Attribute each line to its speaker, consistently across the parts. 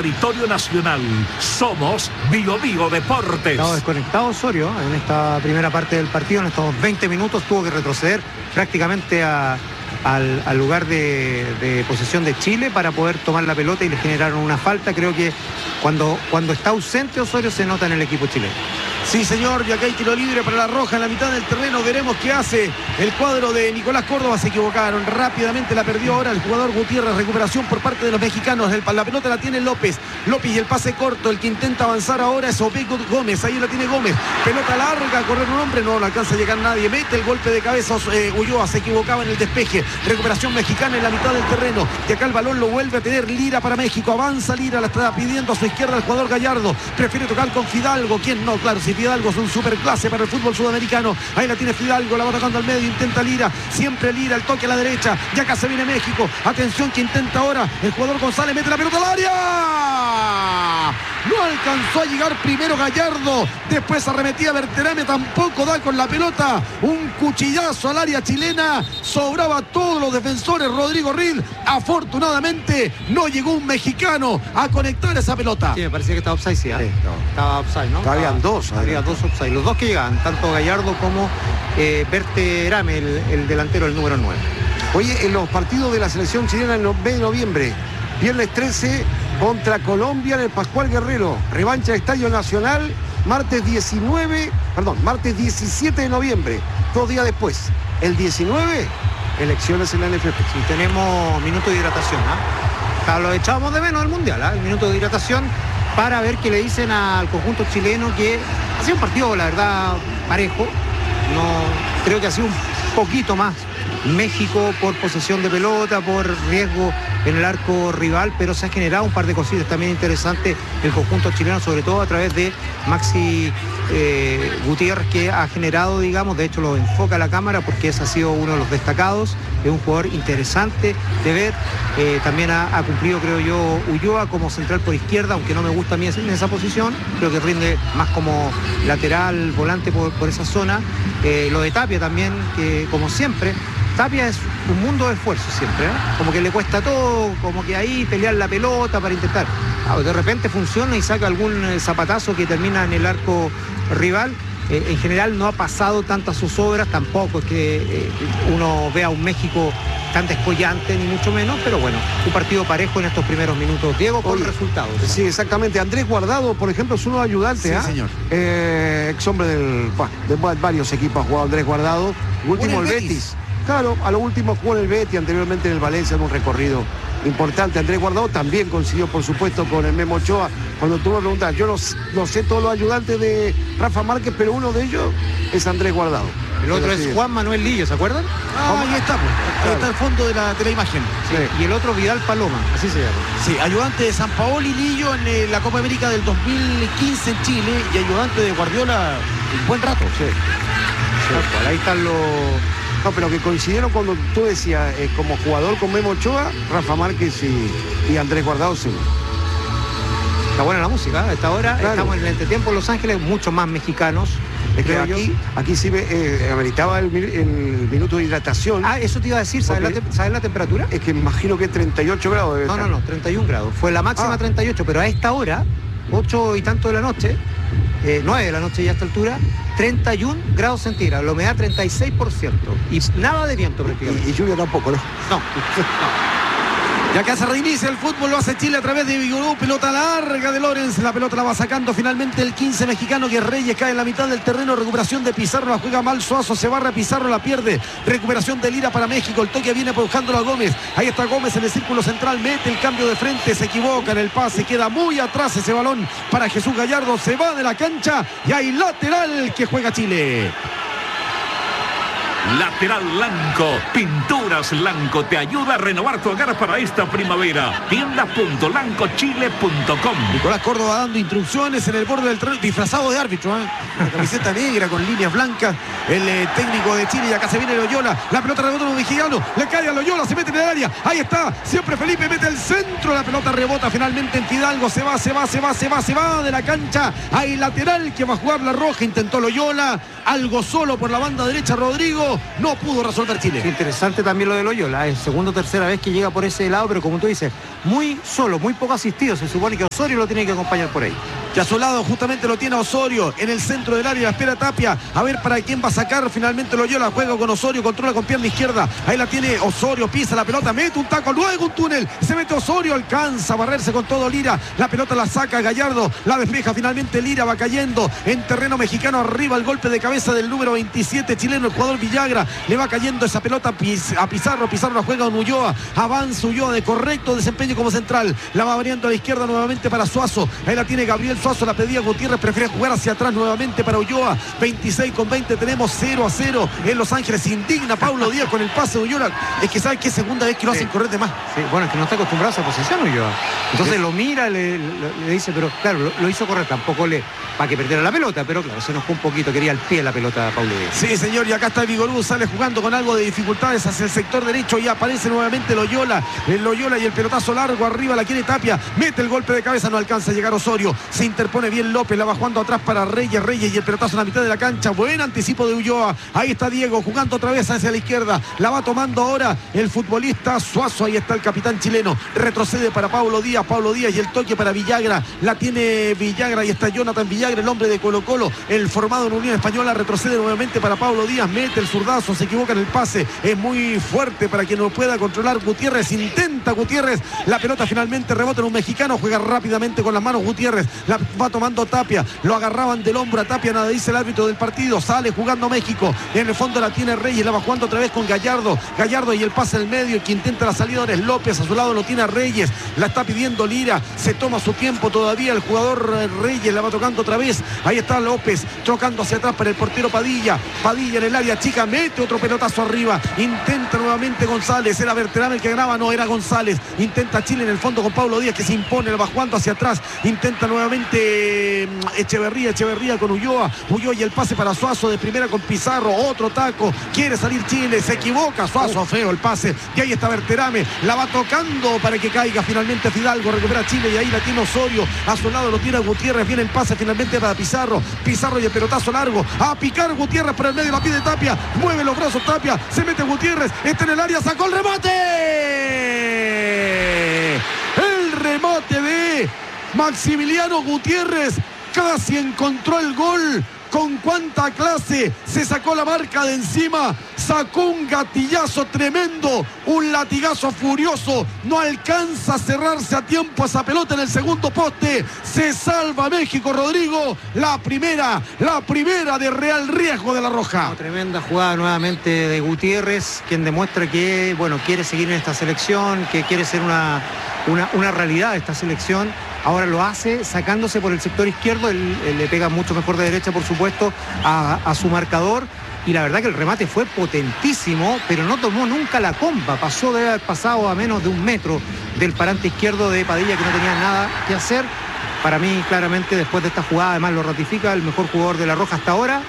Speaker 1: territorio nacional. Somos Bio Bio Deportes.
Speaker 2: Estaba desconectado Osorio en esta primera parte del partido. En estos 20 minutos tuvo que retroceder prácticamente al lugar de posesión de Chile para poder tomar la pelota y le generaron una falta. Creo que cuando está ausente Osorio se nota en el equipo chileno.
Speaker 3: Sí, señor, y acá hay tiro libre para la Roja en la mitad del terreno. Veremos qué hace el cuadro de Nicolás Córdoba. Se equivocaron, rápidamente la perdió ahora el jugador Gutiérrez. Recuperación por parte de los mexicanos. La pelota la tiene López y el pase corto. El que intenta avanzar ahora es Obed Gómez. Ahí la tiene Gómez. Pelota larga, a correr un hombre, no alcanza a llegar nadie. Mete el golpe de cabeza Ulloa, se equivocaba en el despeje. Recuperación mexicana en la mitad del terreno. Y acá el balón lo vuelve a tener Lira para México. Avanza Lira, la está pidiendo a su izquierda el jugador Gallardo. Prefiere tocar con Fidalgo. ¿Quién no? Claro, si Fidalgo es un superclase para el fútbol sudamericano. Ahí la tiene Fidalgo, la va tocando al medio, intenta Lira, siempre Lira, el toque a la derecha, ya acá se viene México, atención que intenta ahora el jugador González, mete la pelota al área, no alcanzó a llegar primero Gallardo, después arremetía Berterame, tampoco da con la pelota, un cuchillazo al área chilena, sobraba a todos los defensores, Rodrigo Ril, afortunadamente no llegó un mexicano a conectar esa pelota.
Speaker 2: Sí, me parecía que estaba offside, sí, ¿eh? Estaba offside, ¿no?
Speaker 4: Habían dos
Speaker 2: offside, los dos que llegaban, tanto Gallardo como Berterame, el delantero, el número 9.
Speaker 4: Oye, en los partidos de la selección chilena en el mes de noviembre, viernes 13 contra Colombia en el Pascual Guerrero, revancha del Estadio Nacional, martes 17 de noviembre, 2 días después, el 19, elecciones en la NFP.
Speaker 2: Sí, tenemos minuto de hidratación, ¿ah? Lo echábamos de menos al Mundial, el minuto de hidratación para ver qué le dicen al conjunto chileno, que ha sido un partido, la verdad, parejo. No, creo que ha sido un poquito más México por posesión de pelota, por riesgo en el arco rival, pero se ha generado un par de cositas también interesantes el conjunto chileno, sobre todo a través de Maxi Gutiérrez, que ha generado, digamos, de hecho lo enfoca la cámara porque ese ha sido uno de los destacados, es un jugador interesante de ver, también ha cumplido, creo yo, Ulloa como central por izquierda, aunque no me gusta a mí en esa posición, creo que rinde más como lateral, volante por esa zona. Lo de Tapia también, que como siempre, Tapia es un mundo de esfuerzo siempre, como que le cuesta todo, como que ahí pelear la pelota para intentar. De repente funciona y saca algún zapatazo que termina en el arco rival. En general no ha pasado tantas sus obras, tampoco es que uno vea un México tan descollante ni mucho menos, pero bueno, un partido parejo en estos primeros minutos, Diego, con resultados.
Speaker 4: Sí, exactamente. Andrés Guardado, por ejemplo, es uno ayudante,
Speaker 3: sí, señor.
Speaker 4: Ex hombre de varios equipos ha jugado Andrés Guardado, último el Betis. Claro, a lo último jugó en el Betis, anteriormente en el Valencia, en un recorrido importante. Andrés Guardado también consiguió, por supuesto, con el Memo Ochoa. Cuando tú me preguntas, yo no sé todos los ayudantes de Rafa Márquez, pero uno de ellos es Andrés Guardado.
Speaker 2: El otro es Juan Manuel Lillo, ¿se acuerdan?
Speaker 3: Ahí está, pues. Ahí está el fondo de la imagen.
Speaker 2: Sí. Y el otro Vidal Paloma, así se llama.
Speaker 3: Sí, ayudante de San Paoli Lillo en la Copa América del 2015 en Chile y ayudante de Guardiola un buen rato.
Speaker 4: Sí.
Speaker 2: Ahí están los...
Speaker 4: No, pero que coincidieron cuando tú decías, como jugador con Memo Ochoa, Rafa Márquez y Andrés Guardado, sí.
Speaker 2: Está buena la música, a esta hora estamos en el entretiempo en Los Ángeles, muchos más mexicanos.
Speaker 4: Es que aquí sí ameritaba el minuto de hidratación.
Speaker 2: Eso te iba a decir, ¿sabes la temperatura?
Speaker 4: Es que me imagino que es 38 grados.
Speaker 2: No, 31 grados. Fue la máxima 38, pero a esta hora, 8 y tanto de la noche, 9 de la noche ya a esta altura, 31 grados centígrados, la humedad 36%. Y nada de viento prácticamente.
Speaker 4: Y lluvia tampoco, ¿no?
Speaker 2: No.
Speaker 3: Y acá se reinicia el fútbol, lo hace Chile a través de Vigorú, pelota larga de Lorenz, la pelota la va sacando finalmente el 15 mexicano, que Reyes cae en la mitad del terreno, recuperación de Pizarro, la juega mal Suazo, se barra Pizarro, la pierde, recuperación de Lira para México, el toque viene buscándolo a Gómez, ahí está Gómez en el círculo central, mete el cambio de frente, se equivoca en el pase, queda muy atrás ese balón para Jesús Gallardo, se va de la cancha y hay lateral que juega Chile.
Speaker 1: Lateral Lanco, Pinturas Lanco te ayuda a renovar tu hogar para esta primavera. Tienda.lancochile.com.
Speaker 3: Nicolás Córdoba dando instrucciones en el borde del terreno, disfrazado de árbitro, una camiseta negra con líneas blancas, el técnico de Chile, y acá se viene Loyola, la pelota rebota un mexicano, le cae a Loyola, se mete en el área, ahí está, siempre Felipe mete el centro, la pelota rebota finalmente en Fidalgo, se va de la cancha, hay lateral que va a jugar la Roja, intentó Loyola, algo solo por la banda derecha Rodrigo, Osorio. No pudo resolver Chile.
Speaker 2: Interesante también lo de Loyola. Es segunda o tercera vez que llega por ese lado, pero como tú dices, muy solo, muy poco asistido. Se supone que Osorio lo tiene que acompañar por ahí.
Speaker 3: Que a su lado justamente lo tiene Osorio en el centro del área, la espera Tapia, a ver para quién va a sacar finalmente Loyola, juega con Osorio, controla con pierna izquierda, ahí la tiene Osorio, pisa la pelota, mete un taco, luego un túnel, se mete Osorio, alcanza a barrerse con todo Lira, la pelota la saca Gallardo, la despeja finalmente Lira, va cayendo en terreno mexicano, arriba el golpe de cabeza del número 27 chileno, el jugador Villagra, le va cayendo esa pelota a Pizarro, Pizarro la juega con Ulloa, avanza Ulloa de correcto desempeño como central, la va abriendo a la izquierda nuevamente para Suazo, ahí la tiene Gabriel Suazo, la pedía Gutiérrez, prefiere jugar hacia atrás nuevamente para Ulloa, 26-20, tenemos 0-0 en Los Ángeles, indigna Paulo Díaz con el pase de Ulloa, es que sabe que es segunda vez que lo hacen correr de más.
Speaker 2: Sí, bueno, es que no está acostumbrado a esa posición Ulloa, entonces lo mira, le dice, pero claro, lo hizo correr, tampoco para que perdiera la pelota, pero claro, se enojó un poquito, quería el pie la pelota Paulo Díaz.
Speaker 3: Sí, señor, y acá está Vigorú, sale jugando con algo de dificultades hacia el sector derecho y aparece nuevamente Loyola, el Loyola y el pelotazo largo arriba, la quiere Tapia, mete el golpe de cabeza, no alcanza a llegar Osorio, se interpone bien López, la va jugando atrás para Reyes y el pelotazo en la mitad de la cancha, buen anticipo de Ulloa, ahí está Diego jugando otra vez hacia la izquierda, la va tomando ahora el futbolista Suazo, ahí está el capitán chileno, retrocede para Paulo Díaz y el toque para Villagra, la tiene Villagra y está Jonathan Villagra, el hombre de Colo Colo, el formado en Unión Española, retrocede nuevamente para Paulo Díaz, mete el zurdazo, se equivoca en el pase, es muy fuerte para que no pueda controlar Gutiérrez, intenta Gutiérrez, la pelota finalmente rebota en un mexicano, juega rápidamente con las manos Gutiérrez, la va tomando Tapia, lo agarraban del hombro a Tapia, nada dice el árbitro del partido, sale jugando México, en el fondo la tiene Reyes, la va jugando otra vez con Gallardo y el pase al medio, el que intenta la salida ahora es López, a su lado lo tiene a Reyes, la está pidiendo Lira, se toma su tiempo todavía el jugador Reyes, la va tocando otra vez, ahí está López, trocando hacia atrás para el portero Padilla en el área chica, mete otro pelotazo arriba, intenta nuevamente González, era Berterame el que ganaba, no, era González, intenta Chile en el fondo con Paulo Díaz que se impone, la va jugando hacia atrás, intenta nuevamente Echeverría con Ulloa y el pase para Suazo de primera con Pizarro, otro taco, quiere salir Chile, se equivoca Suazo, feo el pase, y ahí está Berterame, la va tocando para que caiga finalmente Fidalgo, recupera Chile y ahí la tiene Osorio, a su lado lo tiene Gutiérrez, viene el pase finalmente para Pizarro y el pelotazo largo, a picar Gutiérrez por el medio, la pide Tapia, mueve los brazos Tapia, se mete Gutiérrez, está en el área, sacó el remate de Maximiliano Gutiérrez, casi encontró el gol, con cuánta clase, se sacó la marca de encima, sacó un gatillazo tremendo, un latigazo furioso, no alcanza a cerrarse a tiempo esa pelota en el segundo poste, se salva México, Rodrigo, la primera de real riesgo de la Roja.
Speaker 2: Una tremenda jugada nuevamente de Gutiérrez, quien demuestra que, bueno, quiere seguir en esta selección, que quiere ser una realidad esta selección. Ahora lo hace sacándose por el sector izquierdo, él le pega mucho mejor de derecha, por supuesto, a su marcador. Y la verdad que el remate fue potentísimo, pero no tomó nunca la comba. Pasó de haber pasado a menos de 1 metro del parante izquierdo de Padilla, que no tenía nada que hacer. Para mí, claramente, después de esta jugada, además lo ratifica, el mejor jugador de la Roja hasta ahora,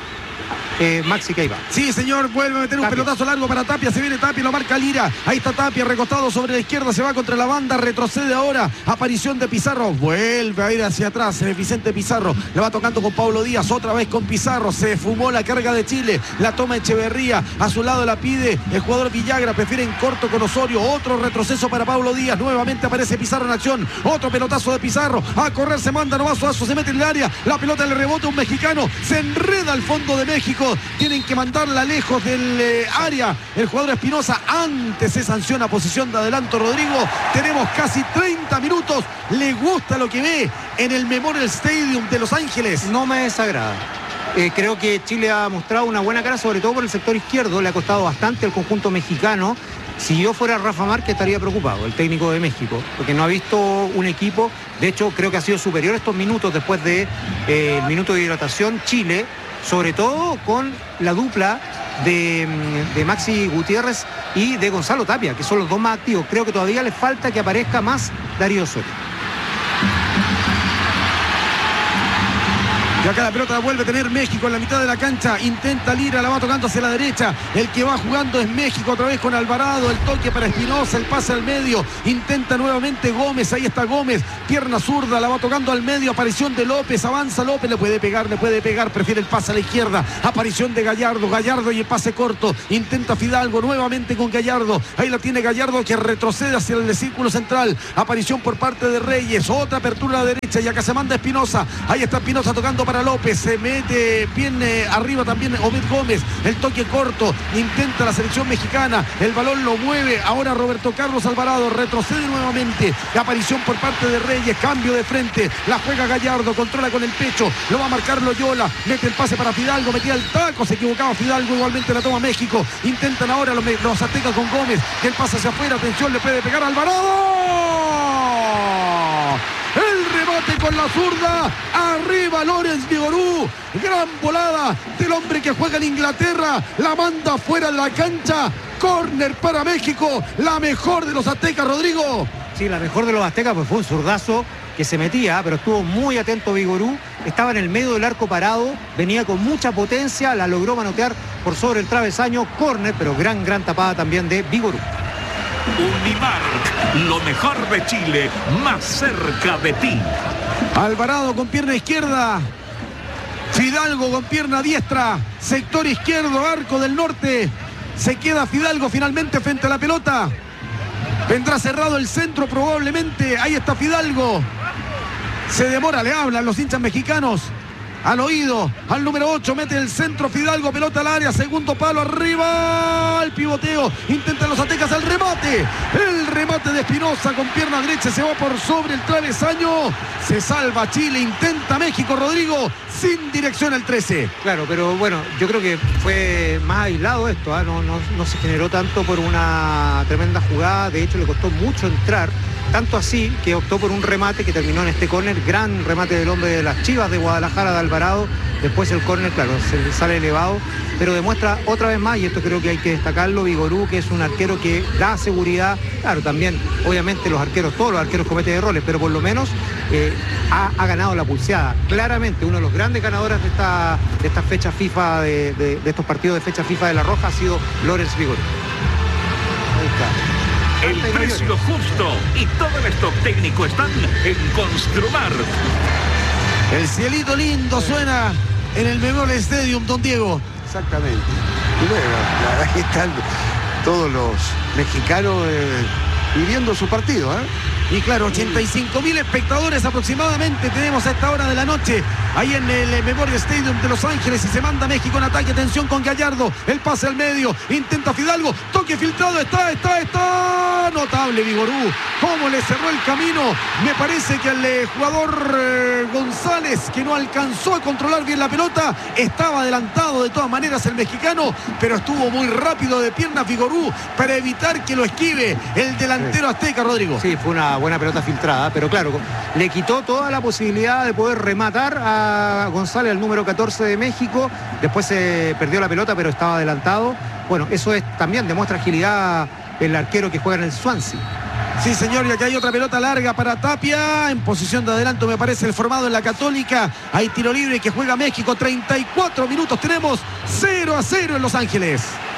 Speaker 2: Maxi Queiva.
Speaker 3: Sí, señor, vuelve a meter un pelotazo largo para Tapia, se viene Tapia, lo marca Lira, ahí está Tapia recostado sobre la izquierda, se va contra la banda, retrocede ahora, aparición de Pizarro, vuelve a ir hacia atrás, Vicente Pizarro, le va tocando con Paulo Díaz, otra vez con Pizarro, se fumó la carga de Chile, la toma Echeverría, a su lado la pide el jugador Villagra, prefiere en corto con Osorio, otro retroceso para Paulo Díaz, nuevamente aparece Pizarro en acción, otro pelotazo de Pizarro, a correr se manda nomás Suazo, se mete en el área, la pelota le rebota a un mexicano, se enreda al fondo de México, tienen que mandarla lejos del área, el jugador Espinosa, antes se sanciona posición de adelanto Rodrigo, tenemos casi 30 minutos, le gusta lo que ve en el Memorial Stadium de Los Ángeles.
Speaker 2: No me desagrada. Creo que Chile ha mostrado una buena cara, sobre todo por el sector izquierdo, le ha costado bastante al conjunto mexicano. Si yo fuera Rafa Márquez estaría preocupado, el técnico de México, porque no ha visto un equipo, de hecho creo que ha sido superior estos minutos después de el minuto de hidratación Chile, sobre todo con la dupla de Maxi Gutiérrez y de Gonzalo Tapia, que son los dos más activos. Creo que todavía le falta que aparezca más Darío Osorio.
Speaker 3: Y acá la pelota la vuelve a tener México en la mitad de la cancha. Intenta Lira, la va tocando hacia la derecha. El que va jugando es México otra vez con Alvarado. El toque para Espinosa, el pase al medio. Intenta nuevamente Gómez, ahí está Gómez. Pierna zurda, la va tocando al medio. Aparición de López, avanza López, le puede pegar. Prefiere el pase a la izquierda. Aparición de Gallardo, Gallardo y el pase corto. Intenta Fidalgo nuevamente con Gallardo. Ahí la tiene Gallardo que retrocede hacia el círculo central. Aparición por parte de Reyes. Otra apertura a la derecha y acá se manda Espinosa. Ahí está Espinosa tocando para López. Se mete bien arriba también Obed Gómez. El toque corto. Intenta la selección mexicana. El balón lo mueve. Ahora Roberto Carlos Alvarado. Retrocede nuevamente. Aparición por parte de Reyes. Cambio de frente. La juega Gallardo. Controla con el pecho. Lo va a marcar Loyola. Mete el pase para Fidalgo. Metía el taco. Se equivocaba Fidalgo. Igualmente la toma México. Intentan ahora los aztecas con Gómez. Que el pase hacia afuera. Atención. Le puede pegar Alvarado. El remate con la zurda. Arriba Lorenz Vigorú. Gran volada del hombre que juega en Inglaterra. La manda fuera de la cancha. Córner para México. La mejor de los aztecas, Rodrigo.
Speaker 2: Sí, la mejor de los aztecas pues fue un zurdazo que se metía, pero estuvo muy atento Vigorú. Estaba en el medio del arco parado. Venía con mucha potencia. La logró manotear por sobre el travesaño. Córner, pero gran tapada también de Vigorú.
Speaker 1: Unimark, lo mejor de Chile, más cerca de ti.
Speaker 3: Alvarado con pierna izquierda. Fidalgo con pierna diestra. Sector izquierdo, arco del norte. Se queda Fidalgo finalmente frente a la pelota. Vendrá cerrado el centro probablemente. Ahí está Fidalgo. Se demora, le hablan los hinchas mexicanos. Al oído, al número 8, mete el centro Fidalgo, pelota al área, segundo palo, arriba, el pivoteo, intentan los aztecas, el remate de Espinosa con pierna derecha, se va por sobre el travesaño, se salva Chile, intenta México, Rodrigo, sin dirección al 13.
Speaker 2: Claro, pero bueno, yo creo que fue más aislado esto, ¿eh? No se generó tanto por una tremenda jugada, de hecho le costó mucho entrar. Tanto así que optó por un remate que terminó en este córner, gran remate del hombre de las Chivas de Guadalajara, de Alvarado. Después el córner, claro, se sale elevado, pero demuestra otra vez más, y esto creo que hay que destacarlo, Vigorú, que es un arquero que da seguridad. Claro, también, obviamente, todos los arqueros cometen errores, pero por lo menos ha ganado la pulseada. Claramente, uno de los grandes ganadores de esta fecha FIFA, de estos partidos de fecha FIFA de La Roja, ha sido Lorenz Vigorú.
Speaker 1: Ahí está. El precio justo y todo el stock técnico están en Construmar.
Speaker 3: El cielito lindo suena en el Memorial Stadium, don Diego.
Speaker 4: Exactamente. Y bueno, la verdad que están todos los mexicanos viviendo su partido, ¿eh?
Speaker 3: Y claro, 85.000 espectadores aproximadamente tenemos a esta hora de la noche ahí en el Memorial Stadium de Los Ángeles, y se manda México en ataque. Atención con Gallardo, el pase al medio, intenta Fidalgo, toque filtrado, está notable Vigorú, cómo le cerró el camino. Me parece que el jugador González, que no alcanzó a controlar bien la pelota, estaba adelantado de todas maneras el mexicano, pero estuvo muy rápido de pierna Vigorú para evitar que lo esquive el delantero azteca, Rodrigo.
Speaker 2: Sí, fue una buena pelota filtrada, pero claro, le quitó toda la posibilidad de poder rematar a González, el número 14 de México. Después se perdió la pelota, pero estaba adelantado. Bueno, eso también demuestra agilidad el arquero que juega en el Swansea.
Speaker 3: Sí, señor, y acá hay otra pelota larga para Tapia, en posición de adelanto me parece el formado en la Católica. Hay tiro libre que juega México, 34 minutos tenemos, 0-0 en Los Ángeles.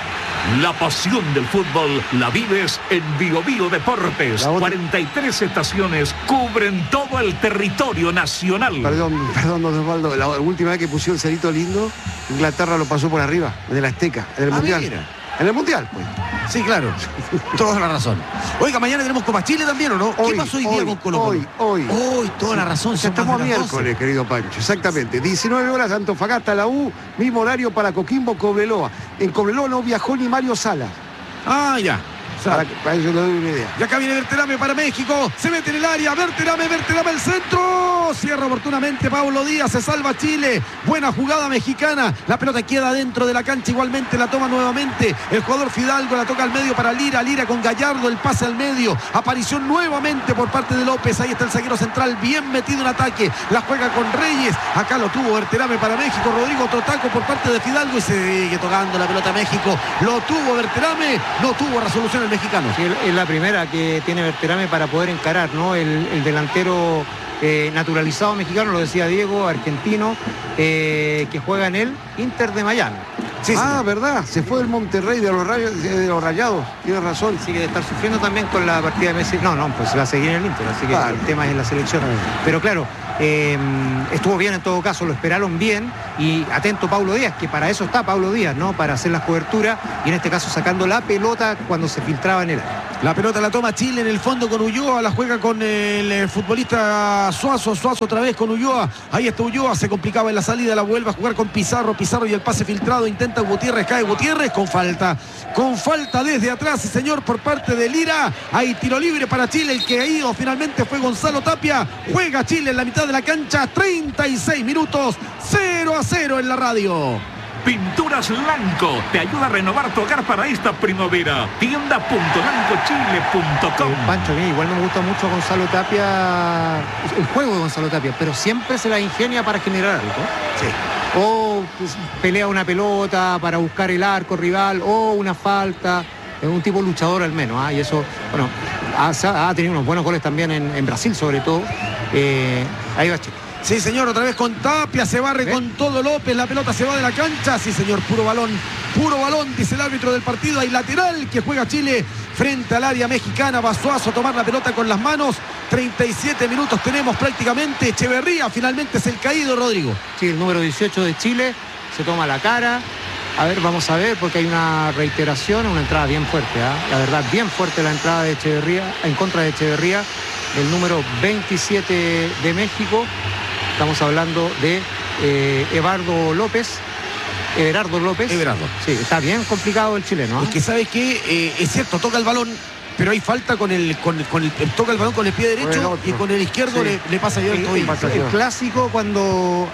Speaker 1: La pasión del fútbol la vives en Bio Bio Deportes. 43 estaciones cubren todo el territorio nacional.
Speaker 4: Perdón, don Osvaldo, la última vez que pusieron el cerito lindo, Inglaterra lo pasó por arriba, en el Azteca, en el Mundial.
Speaker 3: Mira.
Speaker 4: En el Mundial, pues.
Speaker 3: Sí, claro. Toda la razón. Oiga, mañana tenemos Copa Chile también, ¿o no? ¿Qué pasó hoy día con Colo-Colo?
Speaker 4: Hoy,
Speaker 3: toda la razón.
Speaker 4: Ya estamos a miércoles, querido Pancho. Exactamente. 19 horas, Antofagasta, la U. Mismo horario para Coquimbo, Cobreloa. En Cobreloa no viajó ni Mario Salas.
Speaker 3: Ah, ya.
Speaker 4: Para eso le doy una idea.
Speaker 3: Y acá viene Berterame para México. Se mete en el área. Berterame el centro. Cierra oportunamente Pablo Díaz. Se salva Chile. Buena jugada mexicana. La pelota queda dentro de la cancha. Igualmente la toma nuevamente el jugador Fidalgo. La toca al medio para Lira. Lira con Gallardo. El pase al medio. Aparición nuevamente por parte de López. Ahí está el zaguero central. Bien metido en ataque. La juega con Reyes. Acá lo tuvo Berterame para México. Rodrigo, otro taco por parte de Fidalgo. Y se sigue tocando la pelota a México. Lo tuvo Berterame. No tuvo resolución el mexicano.
Speaker 2: Sí, es la primera que tiene Berterame para poder encarar, ¿no? El delantero naturalizado mexicano, lo decía Diego, argentino, que juega en el Inter de Miami.
Speaker 4: Sí, verdad, se fue del Monterrey, de los Rayados, tiene razón.
Speaker 2: Así que de estar sufriendo también con la partida de Messi. No, pues se va a seguir en el Inter, así que el tema es en la selección. Pero claro, estuvo bien en todo caso, lo esperaron bien, y atento Paulo Díaz, que para eso está Paulo Díaz, ¿no? Para hacer las coberturas, y en este caso sacando la pelota cuando se filtraba en el área.
Speaker 3: La pelota la toma Chile en el fondo con Ulloa, la juega con el futbolista Suazo otra vez con Ulloa, ahí está Ulloa, se complicaba en la salida, la vuelve a jugar con Pizarro y el pase filtrado, intenta Gutiérrez, cae Gutiérrez con falta desde atrás, sí señor, por parte de Lira. Hay tiro libre para Chile, el que ha ido finalmente fue Gonzalo Tapia. Juega Chile en la mitad de la cancha, 36 minutos, 0-0 en la radio.
Speaker 1: Pinturas Lanco te ayuda a renovar tu hogar para esta primavera. Tienda.lancochile.com.
Speaker 2: Pancho, a mí igual me gusta mucho Gonzalo Tapia, el juego de Gonzalo Tapia, pero siempre se la ingenia para generar algo.
Speaker 3: Sí.
Speaker 2: O pues, pelea una pelota para buscar el arco rival, o una falta. Es un tipo luchador al menos, y eso, bueno, ha tenido unos buenos goles también en Brasil sobre todo. Ahí va Chile.
Speaker 3: Sí, señor, otra vez con Tapia, se barre con todo López, la pelota se va de la cancha, sí, señor, puro balón, dice el árbitro del partido. Hay lateral que juega Chile frente al área mexicana, va Suazo a tomar la pelota con las manos, 37 minutos tenemos prácticamente. Echeverría finalmente es el caído, Rodrigo.
Speaker 2: Sí, el número 18 de Chile, se toma la cara. A ver, vamos a ver, porque hay una reiteración, una entrada bien fuerte, la verdad, bien fuerte la entrada de Echeverría, en contra de Echeverría, el número 27 de México. Estamos hablando de Everardo López. Sí, está bien complicado el chileno.
Speaker 3: Es que sabe que es cierto, toca el balón, pero hay falta toca el balón con el pie derecho y con el izquierdo le pasa ya el tobillo.
Speaker 2: El clásico cuando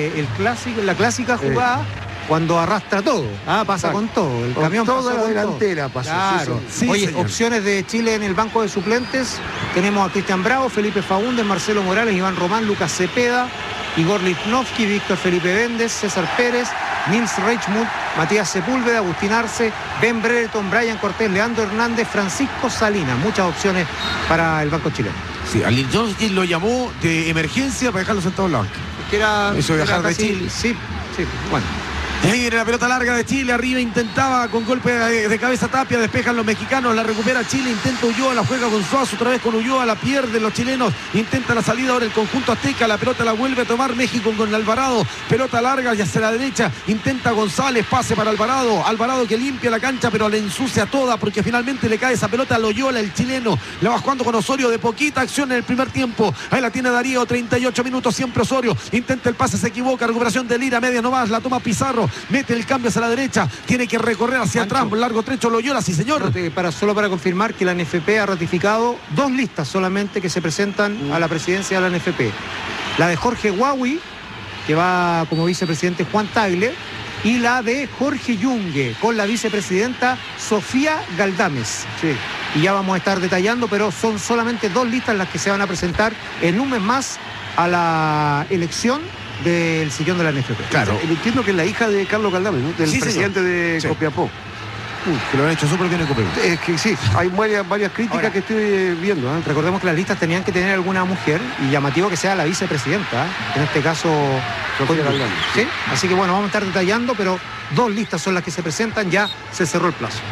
Speaker 2: la clásica jugada. Cuando arrastra todo, pasa con todo. El camión
Speaker 4: toda
Speaker 2: pasó
Speaker 4: la
Speaker 2: con
Speaker 4: delantera
Speaker 2: todo.
Speaker 4: pasó.
Speaker 2: Claro.
Speaker 3: Sí,
Speaker 2: oye,
Speaker 3: señor.
Speaker 2: Opciones de Chile en el banco de suplentes. Tenemos a Cristian Bravo, Felipe Faúndez, Marcelo Morales, Iván Román, Lucas Cepeda, Igor Lichnowsky, Víctor Felipe Véndez, César Pérez, Nils Reichmuth, Matías Sepúlveda, Agustín Arce, Ben Brereton, Brian Cortés, Leandro Hernández, Francisco Salinas. Muchas opciones para el banco chileno.
Speaker 3: Sí, a Lichnowsky lo llamó de emergencia para dejarlo sentado en la banca.
Speaker 2: Eso
Speaker 3: de dejar de Chile.
Speaker 2: Sí, bueno.
Speaker 3: Y ahí viene la pelota larga de Chile, arriba intentaba con golpe de cabeza Tapia, despejan los mexicanos, la recupera Chile, intenta Ulloa, la juega con Suazo, otra vez con Ulloa, la pierden los chilenos, intenta la salida ahora el conjunto azteca, la pelota la vuelve a tomar México con Alvarado, pelota larga y hacia la derecha, intenta González, pase para Alvarado que limpia la cancha pero le ensucia toda porque finalmente le cae esa pelota a Loyola, el chileno, la va jugando con Osorio, de poquita acción en el primer tiempo, ahí la tiene Darío, 38 minutos siempre Osorio, intenta el pase, se equivoca, recuperación de Lira, media nomás, la toma Pizarro, mete el cambio hacia la derecha, tiene que recorrer hacia atrás, un largo trecho Loyola, sí señor.
Speaker 2: Solo para confirmar que la NFP ha ratificado 2 listas solamente que se presentan a la presidencia de la NFP. La de Jorge Huawei, que va como vicepresidente Juan Tagle, y la de Jorge Yungue, con la vicepresidenta Sofía Galdames.
Speaker 4: Sí.
Speaker 2: Y ya vamos a estar detallando, pero son solamente 2 listas las que se van a presentar en un mes más a la elección del sillón de la NFP.
Speaker 3: Claro.
Speaker 4: Entiendo que es la hija de Carlos Galdames, ¿no? Del presidente de Copiapó.
Speaker 3: Que lo han hecho súper bien en Copiapó.
Speaker 4: Es que sí, hay varias críticas
Speaker 2: ahora,
Speaker 4: que estoy viendo.
Speaker 2: Recordemos que las listas tenían que tener alguna mujer, y llamativo que sea la vicepresidenta, en este caso
Speaker 4: Sofía Galdames.
Speaker 2: ¿Sí? Así que bueno, vamos a estar detallando, pero 2 listas son las que se presentan, ya se cerró el plazo.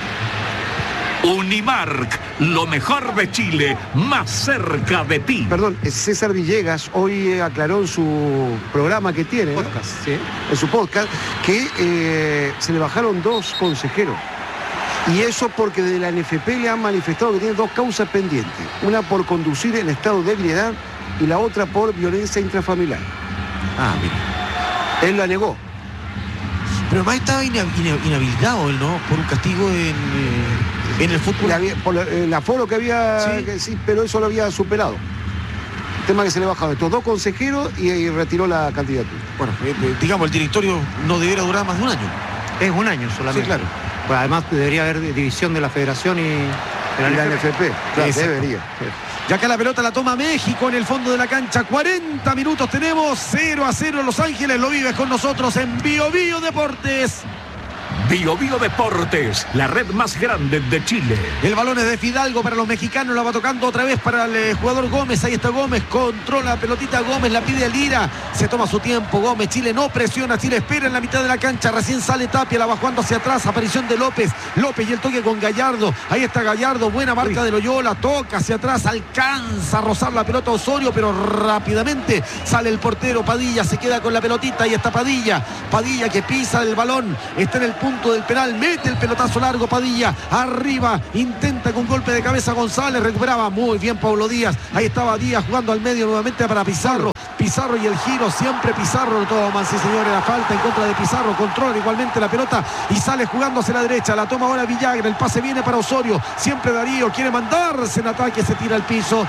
Speaker 1: Unimark, lo mejor de Chile, más cerca de ti.
Speaker 4: Perdón, César Villegas hoy aclaró en su programa que tiene,
Speaker 2: Podcast, ¿sí?
Speaker 4: en su podcast, que se le bajaron 2 consejeros. Y eso porque de la NFP le han manifestado que tiene 2 causas pendientes. Una por conducir en estado de ebriedad y la otra por violencia intrafamiliar.
Speaker 3: Mira.
Speaker 4: Él la negó.
Speaker 3: Pero además estaba inhabilitado él, ¿no? Por un castigo en el fútbol.
Speaker 4: Por el aforo que había, sí, pero eso lo había superado. El tema que se le bajaba estos 2 consejeros y retiró la candidatura.
Speaker 3: Bueno, digamos, el directorio no debería durar más de un año.
Speaker 2: Es un año solamente.
Speaker 3: Sí, claro.
Speaker 2: Pues además debería haber división de la federación y
Speaker 4: la NFP. Claro,
Speaker 3: Exacto.
Speaker 4: debería.
Speaker 3: Y acá la pelota la toma México en el fondo de la cancha. 40 minutos tenemos, 0-0 Los Ángeles. Lo vives con nosotros en Bio Bio Deportes.
Speaker 1: Biobío Deportes, la red más grande de Chile.
Speaker 3: El balón es de Fidalgo para los mexicanos, la va tocando otra vez para el jugador Gómez. Ahí está Gómez, controla la pelotita Gómez, la pide a Lira, se toma su tiempo Gómez. Chile no presiona, Chile espera en la mitad de la cancha, recién sale Tapia, la va jugando hacia atrás, aparición de López y el toque con Gallardo. Ahí está Gallardo, buena marca de Loyola, toca hacia atrás, alcanza a rozar la pelota Osorio, pero rápidamente sale el portero Padilla, se queda con la pelotita. Ahí está Padilla que pisa el balón, está en el punto del penal, mete el pelotazo largo Padilla, arriba, intenta con golpe de cabeza González, recuperaba muy bien Pablo Díaz. Ahí estaba Díaz jugando al medio nuevamente para Pizarro y el giro, siempre Pizarro lo toma, sí señores, la falta en contra de Pizarro, controla igualmente la pelota y sale jugando hacia la derecha, la toma ahora Villagra, el pase viene para Osorio, siempre Darío quiere mandarse en ataque, se tira al piso,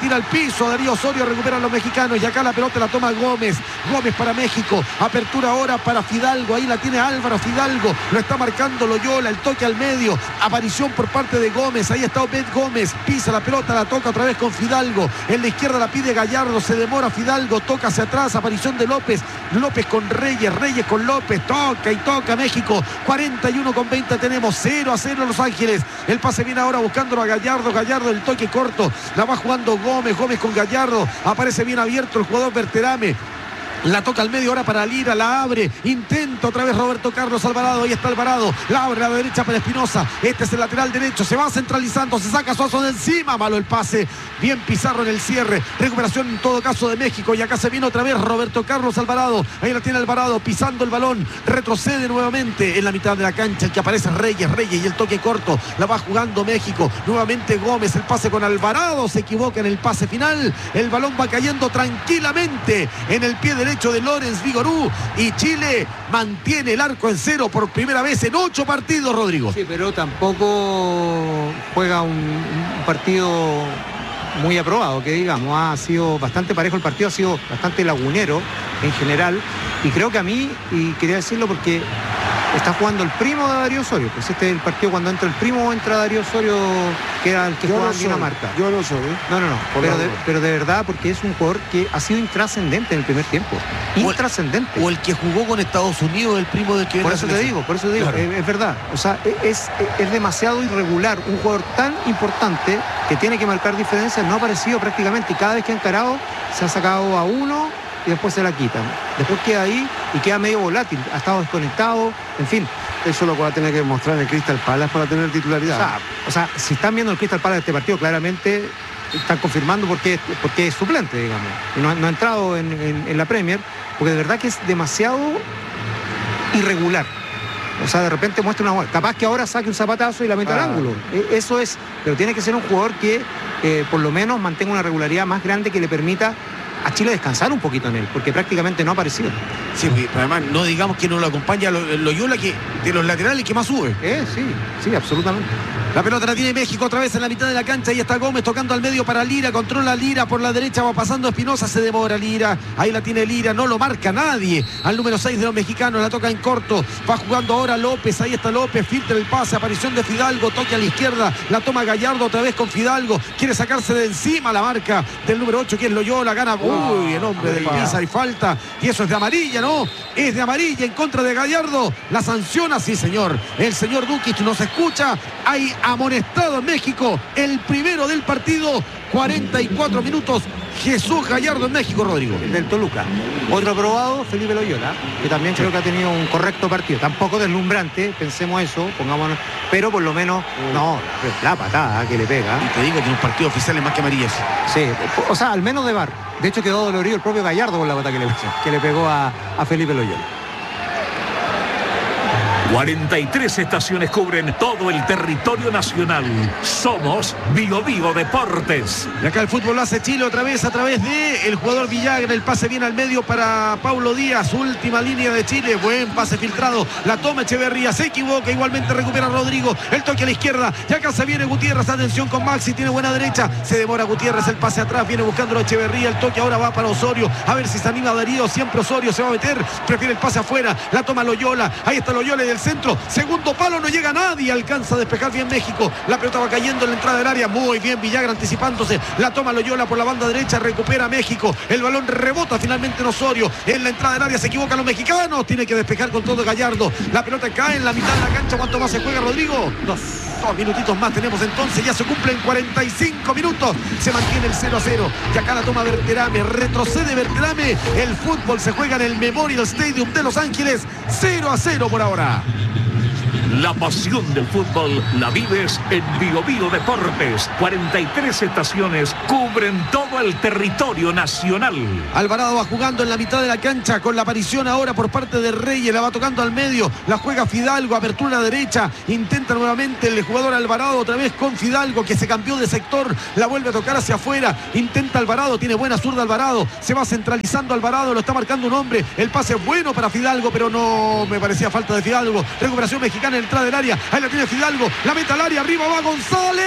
Speaker 3: Darío Osorio, recuperan los mexicanos y acá la pelota la toma Gómez para México, apertura ahora para Fidalgo, ahí la tiene Álvaro Fidalgo, lo está marcando Loyola, el toque al medio, aparición por parte de Gómez, ahí está Obed Gómez, pisa la pelota, la toca otra vez con Fidalgo, en la izquierda la pide Gallardo, se demora Fidalgo, toca hacia atrás, aparición de López con Reyes con López, toca México, 41:20 tenemos, 0-0 Los Ángeles, el pase viene ahora buscándolo a Gallardo, el toque corto, la va jugando Gómez con Gallardo, aparece bien abierto el jugador Berterame, la toca al medio ahora para Lira, la abre, intenta otra vez Roberto Carlos Alvarado, ahí está Alvarado, la abre a la derecha para Espinosa, este es el lateral derecho, se va centralizando, se saca Suazo de encima, malo el pase, bien Pizarro en el cierre, recuperación en todo caso de México y acá se viene otra vez Roberto Carlos Alvarado, ahí la tiene Alvarado, pisando el balón, retrocede nuevamente en la mitad de la cancha, el que aparece Reyes y el toque corto, la va jugando México, nuevamente Gómez, el pase con Alvarado, se equivoca en el pase final, el balón va cayendo tranquilamente en el pie derecho de Lorenz Vigorú y Chile mantiene el arco en cero por primera vez en 8 partidos, Rodrigo.
Speaker 2: Sí, pero tampoco juega un partido muy aprobado, que digamos, ha sido bastante parejo el partido, ha sido bastante lagunero en general, y creo que a mí, y quería decirlo porque está jugando el primo de Darío Osorio, pues este es el partido cuando entra el primo o entra Darío Osorio, que era el que jugaba en Dinamarca.
Speaker 4: Yo no soy.
Speaker 2: No, pero de verdad, porque es un jugador que ha sido intrascendente en el primer tiempo. Intrascendente.
Speaker 3: O el que jugó con Estados Unidos, el primo del que...
Speaker 2: Por eso te digo, claro. Es verdad. O sea, es demasiado irregular. Un jugador tan importante que tiene que marcar diferencias, no ha aparecido prácticamente, y cada vez que ha encarado se ha sacado a uno y después se la quitan. Después queda ahí y queda medio volátil, ha estado desconectado, en fin.
Speaker 4: Eso lo va a tener que mostrar en el Crystal Palace para tener titularidad.
Speaker 2: O sea, si están viendo el Crystal Palace de este partido, claramente están confirmando porque es suplente, digamos. Y no ha entrado en la Premier, porque de verdad que es demasiado irregular. O sea, de repente muestra una... Capaz que ahora saque un zapatazo y la meta al ángulo. Eso es... Pero tiene que ser un jugador que por lo menos mantenga una regularidad más grande que le permita a Chile descansar un poquito en él, porque prácticamente no ha aparecido.
Speaker 3: Sí, además no digamos que no lo acompaña Loyola, que de los laterales que más sube.
Speaker 2: Sí, absolutamente.
Speaker 3: La pelota la tiene México otra vez en la mitad de la cancha. Ahí está Gómez tocando al medio para Lira. Controla Lira por la derecha. Va pasando Espinosa. Se demora Lira. Ahí la tiene Lira. No lo marca nadie. Al número 6 de los mexicanos. La toca en corto. Va jugando ahora López. Ahí está López. Filtra el pase. Aparición de Fidalgo. Toque a la izquierda. La toma Gallardo otra vez con Fidalgo. Quiere sacarse de encima la marca del número 8, que es Loyola. Gana. Uy, el hombre del Pisa y falta. Y eso es de amarilla, ¿no? Es de amarilla en contra de Gallardo. La sanciona, sí, señor. El señor Dukic nos escucha. Hay amonestado en México, el primero del partido, 44 minutos, Jesús Gallardo en México, Rodrigo.
Speaker 2: Del Toluca. Otro aprobado, Felipe Loyola, que también creo que ha tenido un correcto partido. Tampoco deslumbrante, pensemos eso, pongámonos, pero por lo menos, la patada que le pega.
Speaker 3: Y te digo que en un partido oficial es más que amarilla.
Speaker 2: Sí, o sea, al menos de VAR. De hecho quedó dolorido el propio Gallardo con la patada que le pegó a Felipe Loyola.
Speaker 1: 43 estaciones cubren todo el territorio nacional. Somos Biobío Deportes.
Speaker 3: Y acá el fútbol lo hace Chile otra vez a través de el jugador Villagra. El pase viene al medio para Paulo Díaz. Última línea de Chile. Buen pase filtrado. La toma Echeverría. Se equivoca. Igualmente recupera Rodrigo. El toque a la izquierda. Y acá se viene Gutiérrez. Atención con Maxi. Tiene buena derecha. Se demora Gutiérrez. El pase atrás. Viene buscando a Echeverría. El toque ahora va para Osorio. A ver si se anima Darío. Siempre Osorio se va a meter. Prefiere el pase afuera. La toma Loyola. Ahí está Loyola y el el centro, segundo palo, no llega nadie, alcanza a despejar bien México, la pelota va cayendo en la entrada del área, muy bien Villagra anticipándose, la toma Loyola por la banda derecha, recupera México, el balón rebota finalmente en Osorio, en la entrada del área se equivocan los mexicanos, tiene que despejar con todo Gallardo, la pelota cae en la mitad de la cancha. ¿Cuánto más se juega, Rodrigo? Dos minutitos más tenemos entonces, ya se cumplen 45 minutos, se mantiene el 0-0, y acá la toma Berterame, retrocede Berterame, el fútbol se juega en el Memorial Stadium de Los Ángeles, 0-0 por ahora.
Speaker 1: La pasión del fútbol la vives en Bio Bio Deportes. 43 estaciones cubren todo el territorio nacional.
Speaker 3: Alvarado va jugando en la mitad de la cancha con la aparición ahora por parte de Reyes. La va tocando al medio. La juega Fidalgo. Apertura a la derecha. Intenta nuevamente el jugador Alvarado otra vez con Fidalgo que se cambió de sector. La vuelve a tocar hacia afuera. Intenta Alvarado. Tiene buena zurda Alvarado. Se va centralizando Alvarado. Lo está marcando un hombre. El pase es bueno para Fidalgo, pero no me parecía falta de Fidalgo. Recuperación mexicana en la entrada del área. Ahí la tiene Fidalgo. La mete al área. Arriba va González.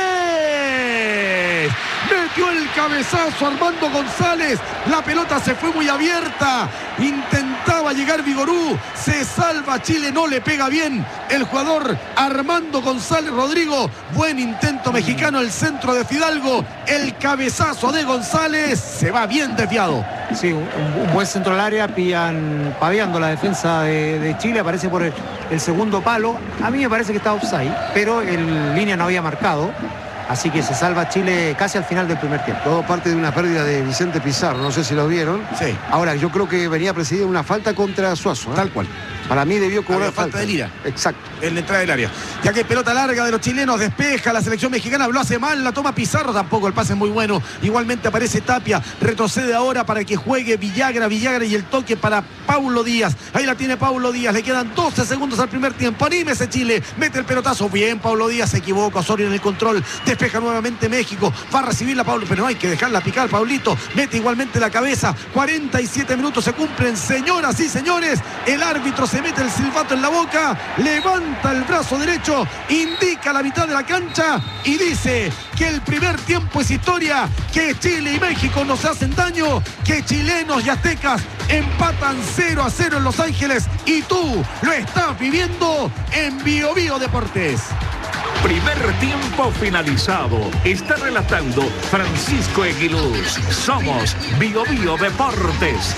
Speaker 3: Metió el cabezazo Armando González. La pelota se fue muy abierta. Intentaba llegar Vigorú. Se salva Chile. No le pega bien el jugador Armando González. Rodrigo. Buen intento mexicano. El centro de Fidalgo. El cabezazo de González. Se va bien desviado.
Speaker 2: Sí, un buen centro al área. Paveando la defensa de Chile. Aparece por el segundo palo. A mí me parece que está offside, pero en línea no había marcado. Así que se salva Chile casi al final del primer tiempo.
Speaker 4: Todo parte de una pérdida de Vicente Pizarro, no sé si lo vieron.
Speaker 3: Sí.
Speaker 4: Ahora, yo creo que venía precedida una falta contra Suazo.
Speaker 3: Tal cual.
Speaker 4: Para mí debió cobrar
Speaker 3: falta de Lira.
Speaker 4: Exacto.
Speaker 3: En la entrada del área. Ya que pelota larga de los chilenos, despeja la selección mexicana, lo hace mal, la toma Pizarro, tampoco el pase es muy bueno. Igualmente aparece Tapia, retrocede ahora para que juegue Villagra y el toque para Paulo Díaz. Ahí la tiene Paulo Díaz, le quedan 12 segundos al primer tiempo. Anímese Chile, mete el pelotazo, bien Paulo Díaz, se equivoca Osorio en el control, despeja nuevamente México, va a recibirla Paulo, pero no hay que dejarla picar, Paulito, mete igualmente la cabeza. 47 minutos se cumplen, señoras y señores, el árbitro se mete el silbato en la boca, levanta el brazo derecho, indica la mitad de la cancha y dice que el primer tiempo es historia, que Chile y México no se hacen daño, que chilenos y aztecas empatan 0-0 en Los Ángeles y tú lo estás viviendo en Bio Bio Deportes.
Speaker 1: Primer tiempo finalizado. Está relatando Francisco Eguiluz. Somos Bio Bio Deportes.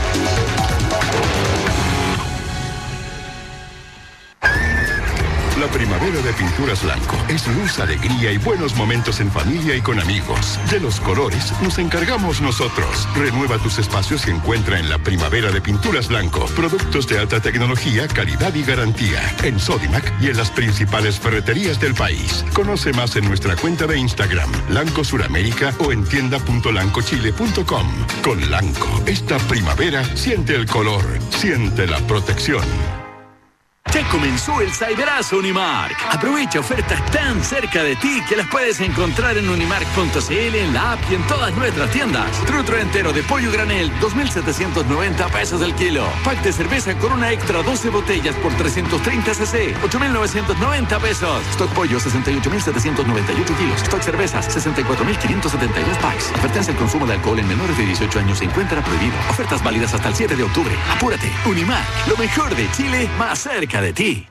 Speaker 5: La primavera de Pinturas Blanco es luz, alegría y buenos momentos en familia y con amigos. De los colores nos encargamos nosotros. Renueva tus espacios y encuentra en la primavera de Pinturas Blanco productos de alta tecnología, calidad y garantía. En Sodimac y en las principales ferreterías del país. Conoce más en nuestra cuenta de Instagram, Lanco Suramérica, o en tienda.lancochile.com. Con Lanco, esta primavera siente el color, siente la protección.
Speaker 6: Ya comenzó el Cyberazo Unimark. Aprovecha ofertas tan cerca de ti que las puedes encontrar en unimark.cl, en la app y en todas nuestras tiendas. Trutro entero de pollo granel, 2.790 pesos el kilo. Pack de cerveza Corona Extra, 12 botellas por 330 cc, 8.990 pesos. Stock pollo, 68.798 kilos. Stock cervezas, 64.572 packs. Advertencia: el consumo de alcohol en menores de 18 años se encuentra prohibido. Ofertas válidas hasta el 7 de octubre. Apúrate. Unimark, lo mejor de Chile, más cerca de ti.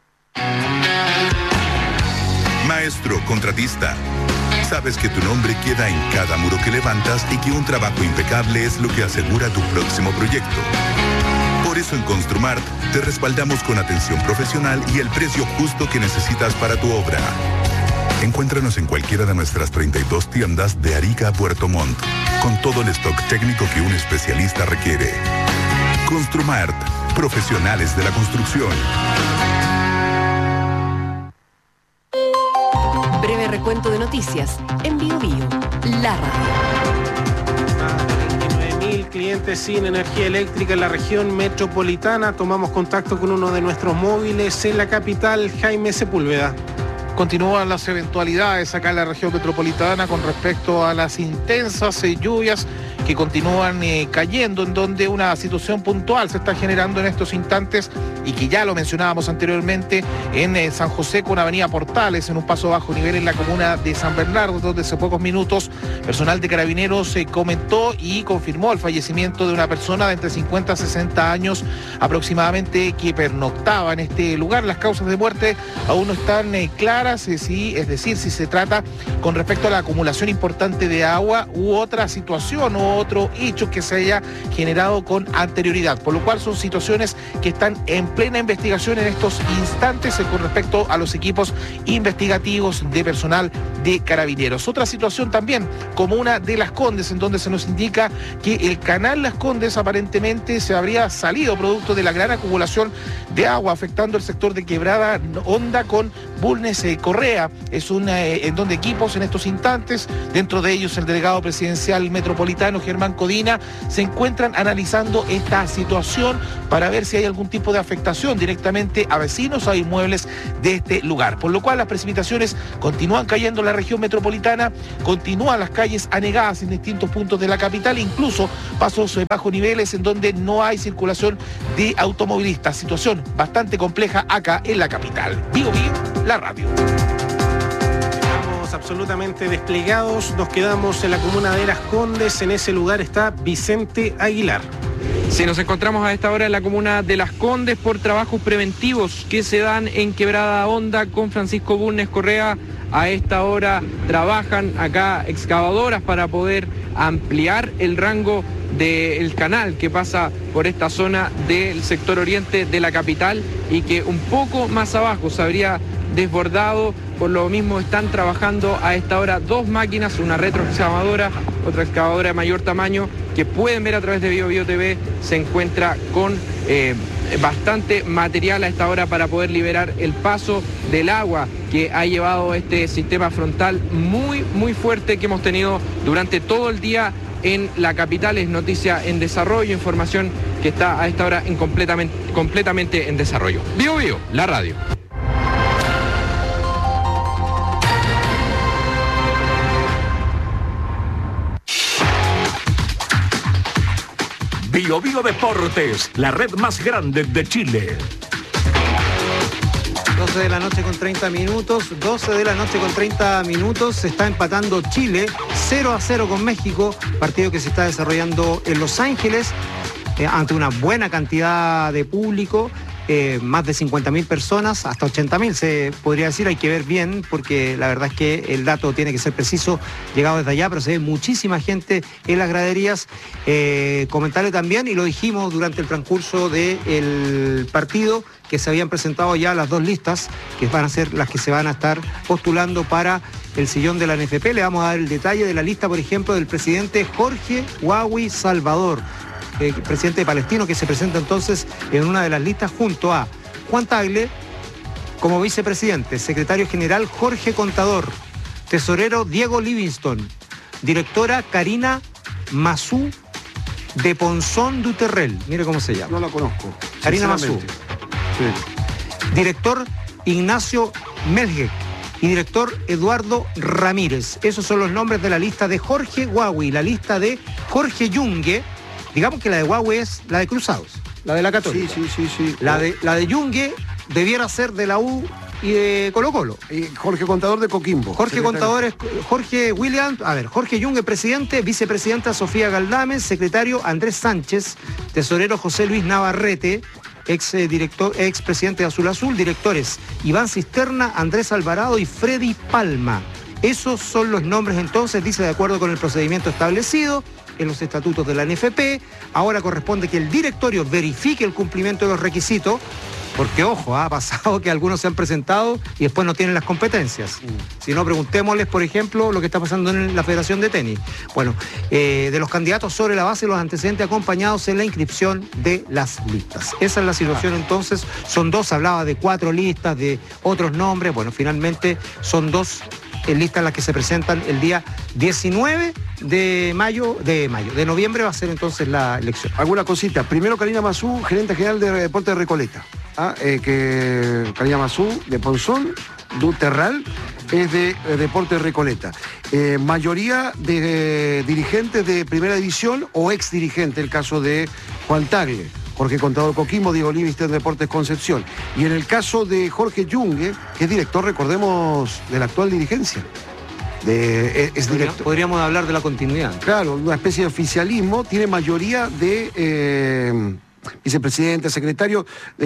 Speaker 7: Maestro contratista, sabes que tu nombre queda en cada muro que levantas y que un trabajo impecable es lo que asegura tu próximo proyecto. Por eso en Construmart te respaldamos con atención profesional y el precio justo que necesitas para tu obra. Encuéntranos en cualquiera de nuestras 32 tiendas de Arica a Puerto Montt, con todo el stock técnico que un especialista requiere. Construmart, profesionales de la construcción.
Speaker 8: Breve recuento de noticias en Bio Bio, la radio.
Speaker 9: 29.000 clientes sin energía eléctrica en la región metropolitana. Tomamos contacto con uno de nuestros móviles en la capital, Jaime Sepúlveda.
Speaker 10: Continúan las eventualidades acá en la región metropolitana con respecto a las intensas lluvias que continúan cayendo, en donde una situación puntual se está generando en estos instantes y que ya lo mencionábamos anteriormente en San José con Avenida Portales, en un paso bajo nivel en la comuna de San Bernardo, donde hace pocos minutos personal de Carabineros comentó y confirmó el fallecimiento de una persona de entre 50 a 60 años aproximadamente que pernoctaba en este lugar. Las causas de muerte aún no están claras, es decir, si se trata con respecto a la acumulación importante de agua u otra situación o otro hecho que se haya generado con anterioridad, por lo cual son situaciones que están en plena investigación en estos instantes con respecto a los equipos investigativos de personal de Carabineros. Otra situación también, comuna de Las Condes, en donde se nos indica que el canal Las Condes aparentemente se habría salido producto de la gran acumulación de agua afectando el sector de Quebrada Honda con Bulnes Correa. Es en donde equipos en estos instantes, dentro de ellos el delegado presidencial metropolitano Germán Codina, se encuentran analizando esta situación para ver si hay algún tipo de afectación directamente a vecinos, a inmuebles de este lugar. Por lo cual las precipitaciones continúan cayendo en la región metropolitana, continúan las calles anegadas en distintos puntos de la capital, incluso pasos bajo niveles en donde no hay circulación de automovilistas. Situación bastante compleja acá en la capital. Bio, la radio.
Speaker 9: Absolutamente desplegados, nos quedamos en la comuna de Las Condes, en ese lugar está Vicente Aguilar.
Speaker 11: Sí, nos encontramos a esta hora en la comuna de Las Condes por trabajos preventivos que se dan en Quebrada Honda con Francisco Bulnes Correa. A esta hora trabajan acá excavadoras para poder ampliar el rango del canal que pasa por esta zona del sector oriente de la capital y que un poco más abajo se habría desbordado. Por lo mismo están trabajando a esta hora dos máquinas, una retroexcavadora, otra excavadora de mayor tamaño, que pueden ver a través de Bio TV, se encuentra con bastante material a esta hora para poder liberar el paso del agua que ha llevado este sistema frontal muy fuerte que hemos tenido durante todo el día en la capital. Es noticia en desarrollo, información que está a esta hora completamente en desarrollo. Bio, la radio.
Speaker 1: Bio Deportes, la red más grande de Chile.
Speaker 2: 12 de la noche con 30 minutos, 12 de la noche con 30 minutos, se está empatando Chile, 0-0 con México, partido que se está desarrollando en Los Ángeles, ante una buena cantidad de público, más de 50.000 personas, hasta 80.000 se podría decir, hay que ver bien, porque la verdad es que el dato tiene que ser preciso, llegado desde allá, pero se ve muchísima gente en las graderías. Comentarle también, y lo dijimos durante el transcurso del partido, que se habían presentado ya las dos listas, que van a ser las que se van a estar postulando para el sillón de la NFP. Le vamos a dar el detalle de la lista, por ejemplo, del presidente Jorge Huawi Salvador, presidente palestino, que se presenta entonces en una de las listas junto a Juan Tagle como vicepresidente, secretario general Jorge Contador, tesorero Diego Livingston, directora Karina Mazú de Ponzón Duterrel, mire cómo se llama.
Speaker 4: No la conozco.
Speaker 2: Karina Mazú.
Speaker 4: Sí.
Speaker 2: Director Ignacio Melge y director Eduardo Ramírez. Esos son los nombres de la lista de Jorge Huawi. La lista de Jorge Yungue, digamos que la de Huawei es la de Cruzados, la de la Católica.
Speaker 4: Sí.
Speaker 2: La de Yungue debiera ser de la U y de Colo Colo.
Speaker 4: Jorge Contador de Coquimbo.
Speaker 2: Jorge Contador es Jorge William, Jorge Yungue presidente, vicepresidenta Sofía Galdames, secretario Andrés Sánchez, tesorero José Luis Navarrete, ex presidente de Azul Azul, directores Iván Cisterna, Andrés Alvarado y Freddy Palma. Esos son los nombres entonces, dice, de acuerdo con el procedimiento establecido en los estatutos de la NFP. Ahora corresponde que el directorio verifique el cumplimiento de los requisitos, porque ojo, ha pasado que algunos se han presentado y después no tienen las competencias. Si no, preguntémosles, por ejemplo, lo que está pasando en la Federación de Tenis. Bueno, de los candidatos sobre la base de los antecedentes acompañados en la inscripción de las listas. Esa es la situación entonces. Son dos, hablaba de 4 listas, de otros nombres. Bueno, finalmente son 2 listas las que se presentan el día 19 de noviembre va a ser entonces la elección.
Speaker 4: Alguna cosita. Primero Karina Mazú, gerente general de Deportes de Recoleta. que Cariamazú, de Ponzón, Duterral, es de Deportes Recoleta. Mayoría de dirigentes de primera división o ex dirigentes, el caso de Juan Tagle, Jorge Contador Coquimbo, Diego Livingston, Deportes Concepción. Y en el caso de Jorge Yungue, que es director, recordemos, de la actual dirigencia.
Speaker 2: Podríamos hablar de la continuidad.
Speaker 4: Claro, una especie de oficialismo, tiene mayoría de vicepresidente, secretario,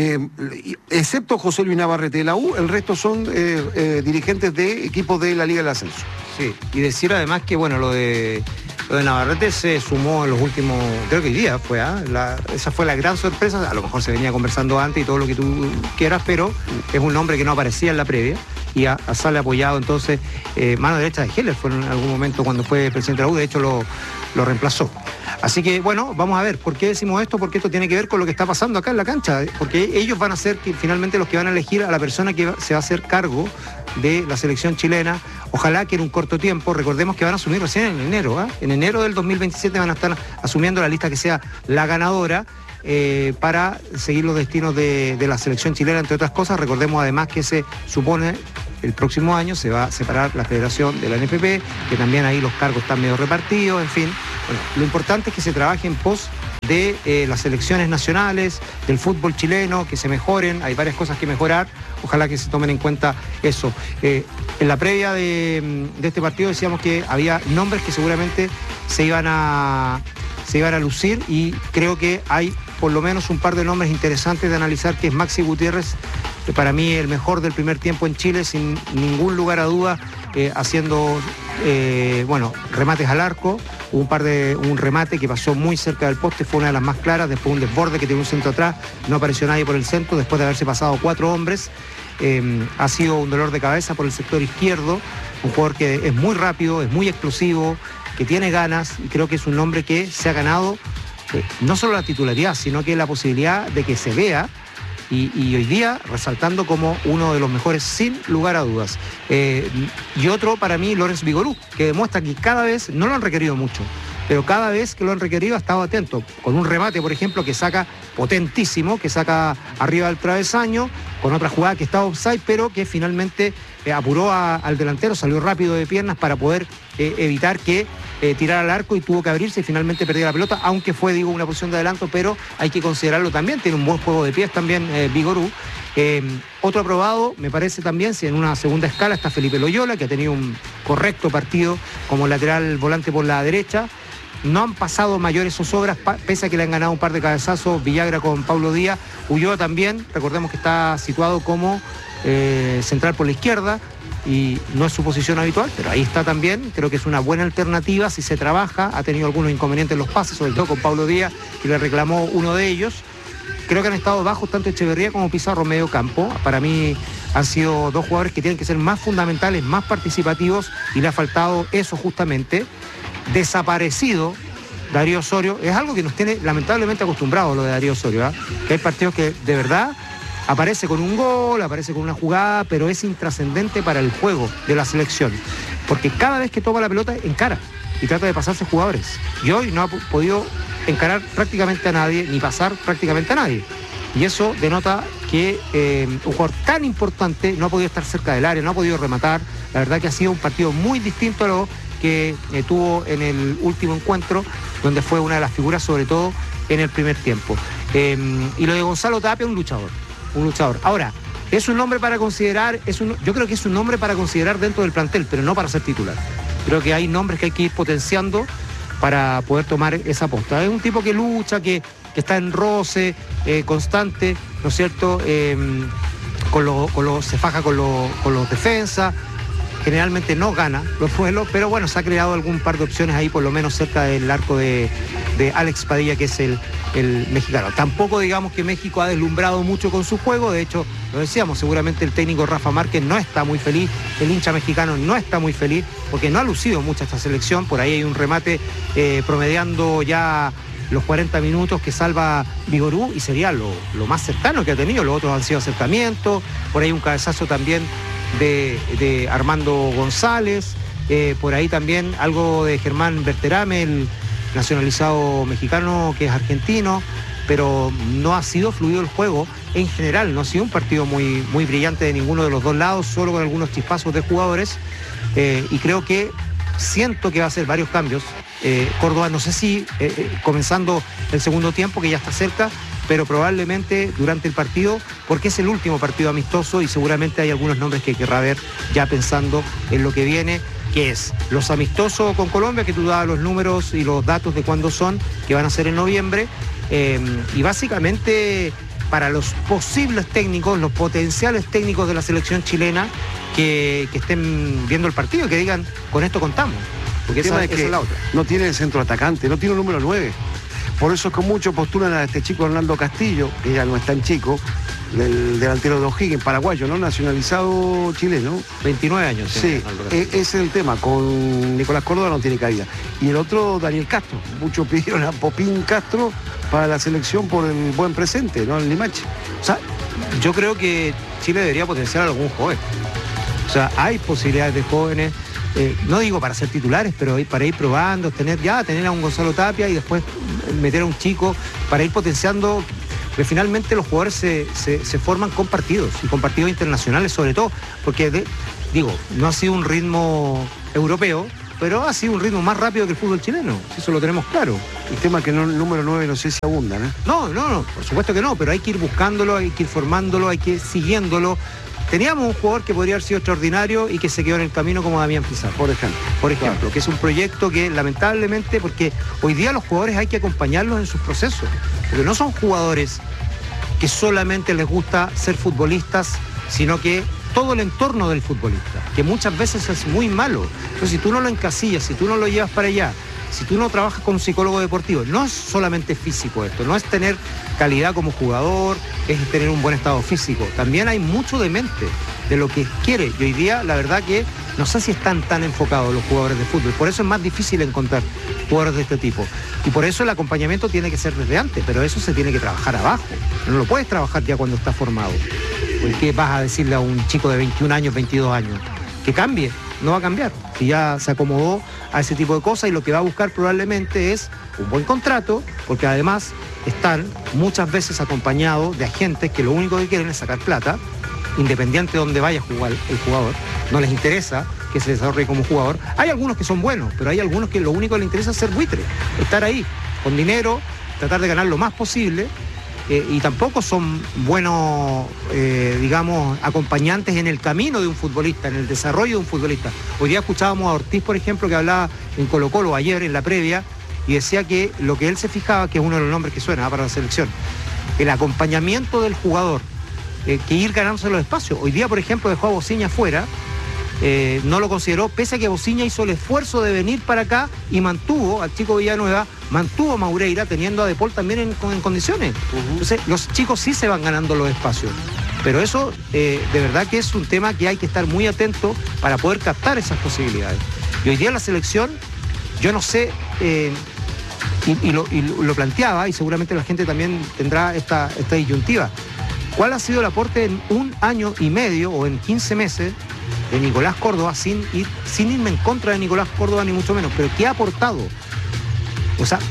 Speaker 4: excepto José Luis Navarrete de la U, el resto son dirigentes de equipos de la Liga del Ascenso.
Speaker 2: Sí, y decir además que, bueno, lo de Navarrete se sumó en los últimos, creo que hoy día fue, esa fue la gran sorpresa, a lo mejor se venía conversando antes y todo lo que tú quieras, pero es un nombre que no aparecía en la previa y sale apoyado entonces, mano derecha de Heller fue en algún momento cuando fue presidente de la U, de hecho lo reemplazó. Así que, bueno, vamos a ver, ¿por qué decimos esto? Porque esto tiene que ver con lo que está pasando acá en la cancha, porque ellos van a ser finalmente los que van a elegir a la persona que se va a hacer cargo de la selección chilena, ojalá que en un corto tiempo. Recordemos que van a asumir recién en enero, en enero del 2027 van a estar asumiendo la lista que sea la ganadora para seguir los destinos de la selección chilena, entre otras cosas. Recordemos además que se supone el próximo año se va a separar la federación de la NFP, que también ahí los cargos están medio repartidos, en fin. Bueno, lo importante es que se trabaje en pos de las selecciones nacionales, del fútbol chileno, que se mejoren, hay varias cosas que mejorar, ojalá que se tomen en cuenta eso. En la previa de este partido decíamos que había nombres que seguramente se iban a lucir y creo que hay por lo menos un par de nombres interesantes de analizar, que es Maxi Gutiérrez, que para mí el mejor del primer tiempo en Chile, sin ningún lugar a duda, haciendo remates al arco. Hubo un remate que pasó muy cerca del poste, fue una de las más claras, después un desborde que tiene un centro atrás, no apareció nadie por el centro, después de haberse pasado 4 hombres. Ha sido un dolor de cabeza por el sector izquierdo, un jugador que es muy rápido, es muy explosivo, que tiene ganas, y creo que es un hombre que se ha ganado no solo la titularidad, sino que la posibilidad de que se vea, y hoy día resaltando como uno de los mejores sin lugar a dudas. Y otro para mí, Lorenz Vigorú, que demuestra que cada vez, no lo han requerido mucho, pero cada vez que lo han requerido ha estado atento, con un remate, por ejemplo, que saca potentísimo, que saca arriba del travesaño, con otra jugada que estaba offside, pero que finalmente apuró al delantero, salió rápido de piernas para poder evitar que tirara al arco, y tuvo que abrirse y finalmente perdió la pelota, aunque fue, digo, una posición de adelanto, pero hay que considerarlo también, tiene un buen juego de pies también Vigorú. Otro aprobado, me parece también, si en una segunda escala está Felipe Loyola, que ha tenido un correcto partido como lateral volante por la derecha. No han pasado mayores zozobras, pese a que le han ganado un par de cabezazos, Villagra con Paulo Díaz. Ulloa también, recordemos que está situado como central por la izquierda, y no es su posición habitual, pero ahí está también. Creo que es una buena alternativa si se trabaja. Ha tenido algunos inconvenientes en los pases, sobre todo con Paulo Díaz, que le reclamó uno de ellos. Creo que han estado bajos tanto Echeverría como Pizarro medio campo. Para mí han sido dos jugadores que tienen que ser más fundamentales, más participativos, y le ha faltado eso justamente. Desaparecido Darío Osorio, es algo que nos tiene lamentablemente acostumbrados lo de Darío Osorio, que hay partidos que de verdad aparece con un gol, aparece con una jugada, pero es intrascendente para el juego de la selección, porque cada vez que toma la pelota encara y trata de pasarse jugadores, y hoy no ha podido encarar prácticamente a nadie, ni pasar prácticamente a nadie, y eso denota que un jugador tan importante no ha podido estar cerca del área, no ha podido rematar. La verdad que ha sido un partido muy distinto a lo que tuvo en el último encuentro, donde fue una de las figuras, sobre todo en el primer tiempo. Y lo de Gonzalo Tapia, un luchador. Ahora, es un nombre para considerar, yo creo que es un nombre para considerar dentro del plantel, pero no para ser titular. Creo que hay nombres que hay que ir potenciando para poder tomar esa posta. Es un tipo que lucha, que está en roce constante, ¿no es cierto? Se faja con los defensas. Generalmente no gana los duelos, pero bueno, se ha creado algún par de opciones ahí, por lo menos cerca del arco de Alex Padilla, que es el mexicano. Tampoco digamos que México ha deslumbrado mucho con su juego, de hecho, lo decíamos, seguramente el técnico Rafa Márquez no está muy feliz, el hincha mexicano no está muy feliz, porque no ha lucido mucho esta selección. Por ahí hay un remate promediando ya los 40 minutos que salva Vigorú, y sería lo más cercano que ha tenido. Los otros han sido acercamientos, por ahí un cabezazo también de Armando González, por ahí también algo de Germán Berterame, el nacionalizado mexicano que es argentino. pero no ha sido fluido el juego en general, no ha sido un partido muy, muy brillante de ninguno de los dos lados, solo con algunos chispazos de jugadores, y creo que siento que va a hacer varios cambios. Córdoba, no sé si comenzando el segundo tiempo, que ya está cerca, pero probablemente durante el partido, porque es el último partido amistoso y seguramente hay algunos nombres que querrá ver ya pensando en lo que viene, que es los amistosos con Colombia, que tú dabas los números y los datos de cuándo son, que van a ser en noviembre, y básicamente para los posibles técnicos, los potenciales técnicos de la selección chilena que estén viendo el partido y que digan, con esto contamos. Porque esa es la otra.
Speaker 4: No tiene el centro atacante, no tiene un número 9. Por eso es que muchos postulan a este chico Hernando Castillo, que ya no es tan chico, el delantero de O'Higgins, paraguayo, ¿no? Nacionalizado chileno.
Speaker 2: 29 años.
Speaker 4: Sí, ese es el tema. Con Nicolás Córdoba no tiene cabida. Y el otro, Daniel Castro. Muchos pidieron a Popín Castro para la selección por el buen presente, ¿no? El Limache.
Speaker 2: O sea, yo creo que Chile debería potenciar a algún joven. O sea, hay posibilidades de jóvenes. No digo para ser titulares, pero para ir probando, tener a un Gonzalo Tapia y después meter a un chico para ir potenciando, porque finalmente los jugadores se forman con partidos y con partidos internacionales sobre todo, porque no ha sido un ritmo europeo, pero ha sido un ritmo más rápido que el fútbol chileno, eso lo tenemos claro.
Speaker 4: El tema es que el número 9 no sé si abunda, ¿no?
Speaker 2: No, por supuesto que no, pero hay que ir buscándolo, hay que ir formándolo, hay que ir siguiéndolo. Teníamos un jugador que podría haber sido extraordinario y que se quedó en el camino como Damián Pizarro, por ejemplo, claro. Que es un proyecto que lamentablemente, porque hoy día los jugadores hay que acompañarlos en sus procesos, porque no son jugadores que solamente les gusta ser futbolistas, sino que todo el entorno del futbolista, que muchas veces es muy malo. Entonces, si tú no lo encasillas, si tú no lo llevas para allá, si tú no trabajas con un psicólogo deportivo, no es solamente físico esto, no es tener calidad como jugador, es tener un buen estado físico. También hay mucho de mente, de lo que quiere. Y hoy día, la verdad que no sé si están tan enfocados los jugadores de fútbol. Por eso es más difícil encontrar jugadores de este tipo. Y por eso el acompañamiento tiene que ser desde antes, pero eso se tiene que trabajar abajo. No lo puedes trabajar ya cuando está formado. Porque vas a decirle a un chico de 21 años, 22 años, que cambie. No va a cambiar, si ya se acomodó a ese tipo de cosas y lo que va a buscar probablemente es un buen contrato, porque además están muchas veces acompañados de agentes que lo único que quieren es sacar plata, independiente de dónde vaya a jugar el jugador, no les interesa que se desarrolle como jugador. Hay algunos que son buenos, pero hay algunos que lo único que les interesa es ser buitre, estar ahí con dinero, tratar de ganar lo más posible. Y tampoco son buenos, acompañantes en el camino de un futbolista, en el desarrollo de un futbolista. Hoy día escuchábamos a Ortiz, por ejemplo, que hablaba en Colo-Colo ayer, en la previa, y decía que lo que él se fijaba, que es uno de los nombres que suena para la selección, el acompañamiento del jugador, que ir ganándose los espacios. Hoy día, por ejemplo, dejó a Bociña fuera, no lo consideró, pese a que Bociña hizo el esfuerzo de venir para acá y mantuvo al chico Villanueva, mantuvo a Maureira, teniendo a De Paul también en condiciones. Entonces, los chicos sí se van ganando los espacios. Pero eso, de verdad que es un tema que hay que estar muy atento para poder captar esas posibilidades. Y hoy día la selección, yo no sé, y lo planteaba, y seguramente la gente también tendrá esta disyuntiva. ¿Cuál ha sido el aporte en 1 año y medio o en 15 meses de Nicolás Córdoba, sin irme en contra de Nicolás Córdoba ni mucho menos, pero qué ha aportado? O sea,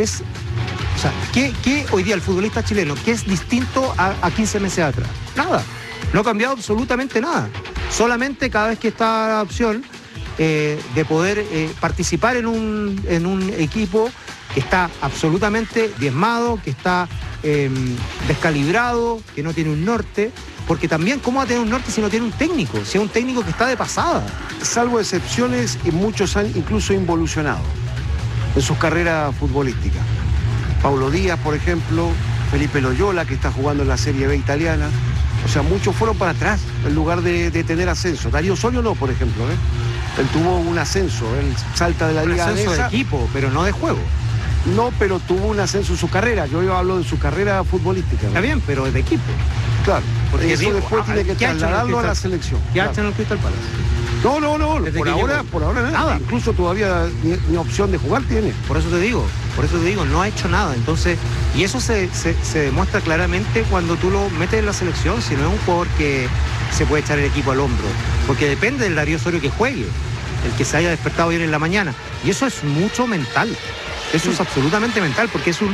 Speaker 2: ¿qué hoy día el futbolista chileno, qué es distinto a 15 meses atrás? Nada, no ha cambiado absolutamente nada. Solamente cada vez que está la opción de poder participar en un equipo que está absolutamente diezmado, que está descalibrado, que no tiene un norte, porque también ¿cómo va a tener un norte si no tiene un técnico? Si es un técnico que está de pasada.
Speaker 4: Salvo excepciones, y muchos han incluso involucionado en sus carreras futbolísticas. Paulo Díaz, por ejemplo, Felipe Loyola, que está jugando en la Serie B italiana. O sea, muchos fueron para atrás en lugar de tener ascenso. Darío Osorio no, por ejemplo, Él tuvo un ascenso, él salta de la liga
Speaker 2: danesa. Un ascenso de equipo, pero no de juego.
Speaker 4: No, pero tuvo un ascenso en su carrera. Yo hablo de su carrera futbolística.
Speaker 2: Está bien, pero de equipo.
Speaker 4: Claro, porque eso después tiene que trasladarlo a la selección.
Speaker 2: ¿Qué ha hecho en el Crystal Palace?
Speaker 4: No, por ahora nada. Incluso todavía ni opción de jugar tiene.
Speaker 2: Por eso te digo, no ha hecho nada. Entonces, y eso se demuestra claramente cuando tú lo metes en la selección, si no es un jugador que se puede echar el equipo al hombro. Porque depende del Darío Osorio que juegue, el que se haya despertado bien en la mañana. Y eso es mucho mental. Eso es absolutamente mental, porque es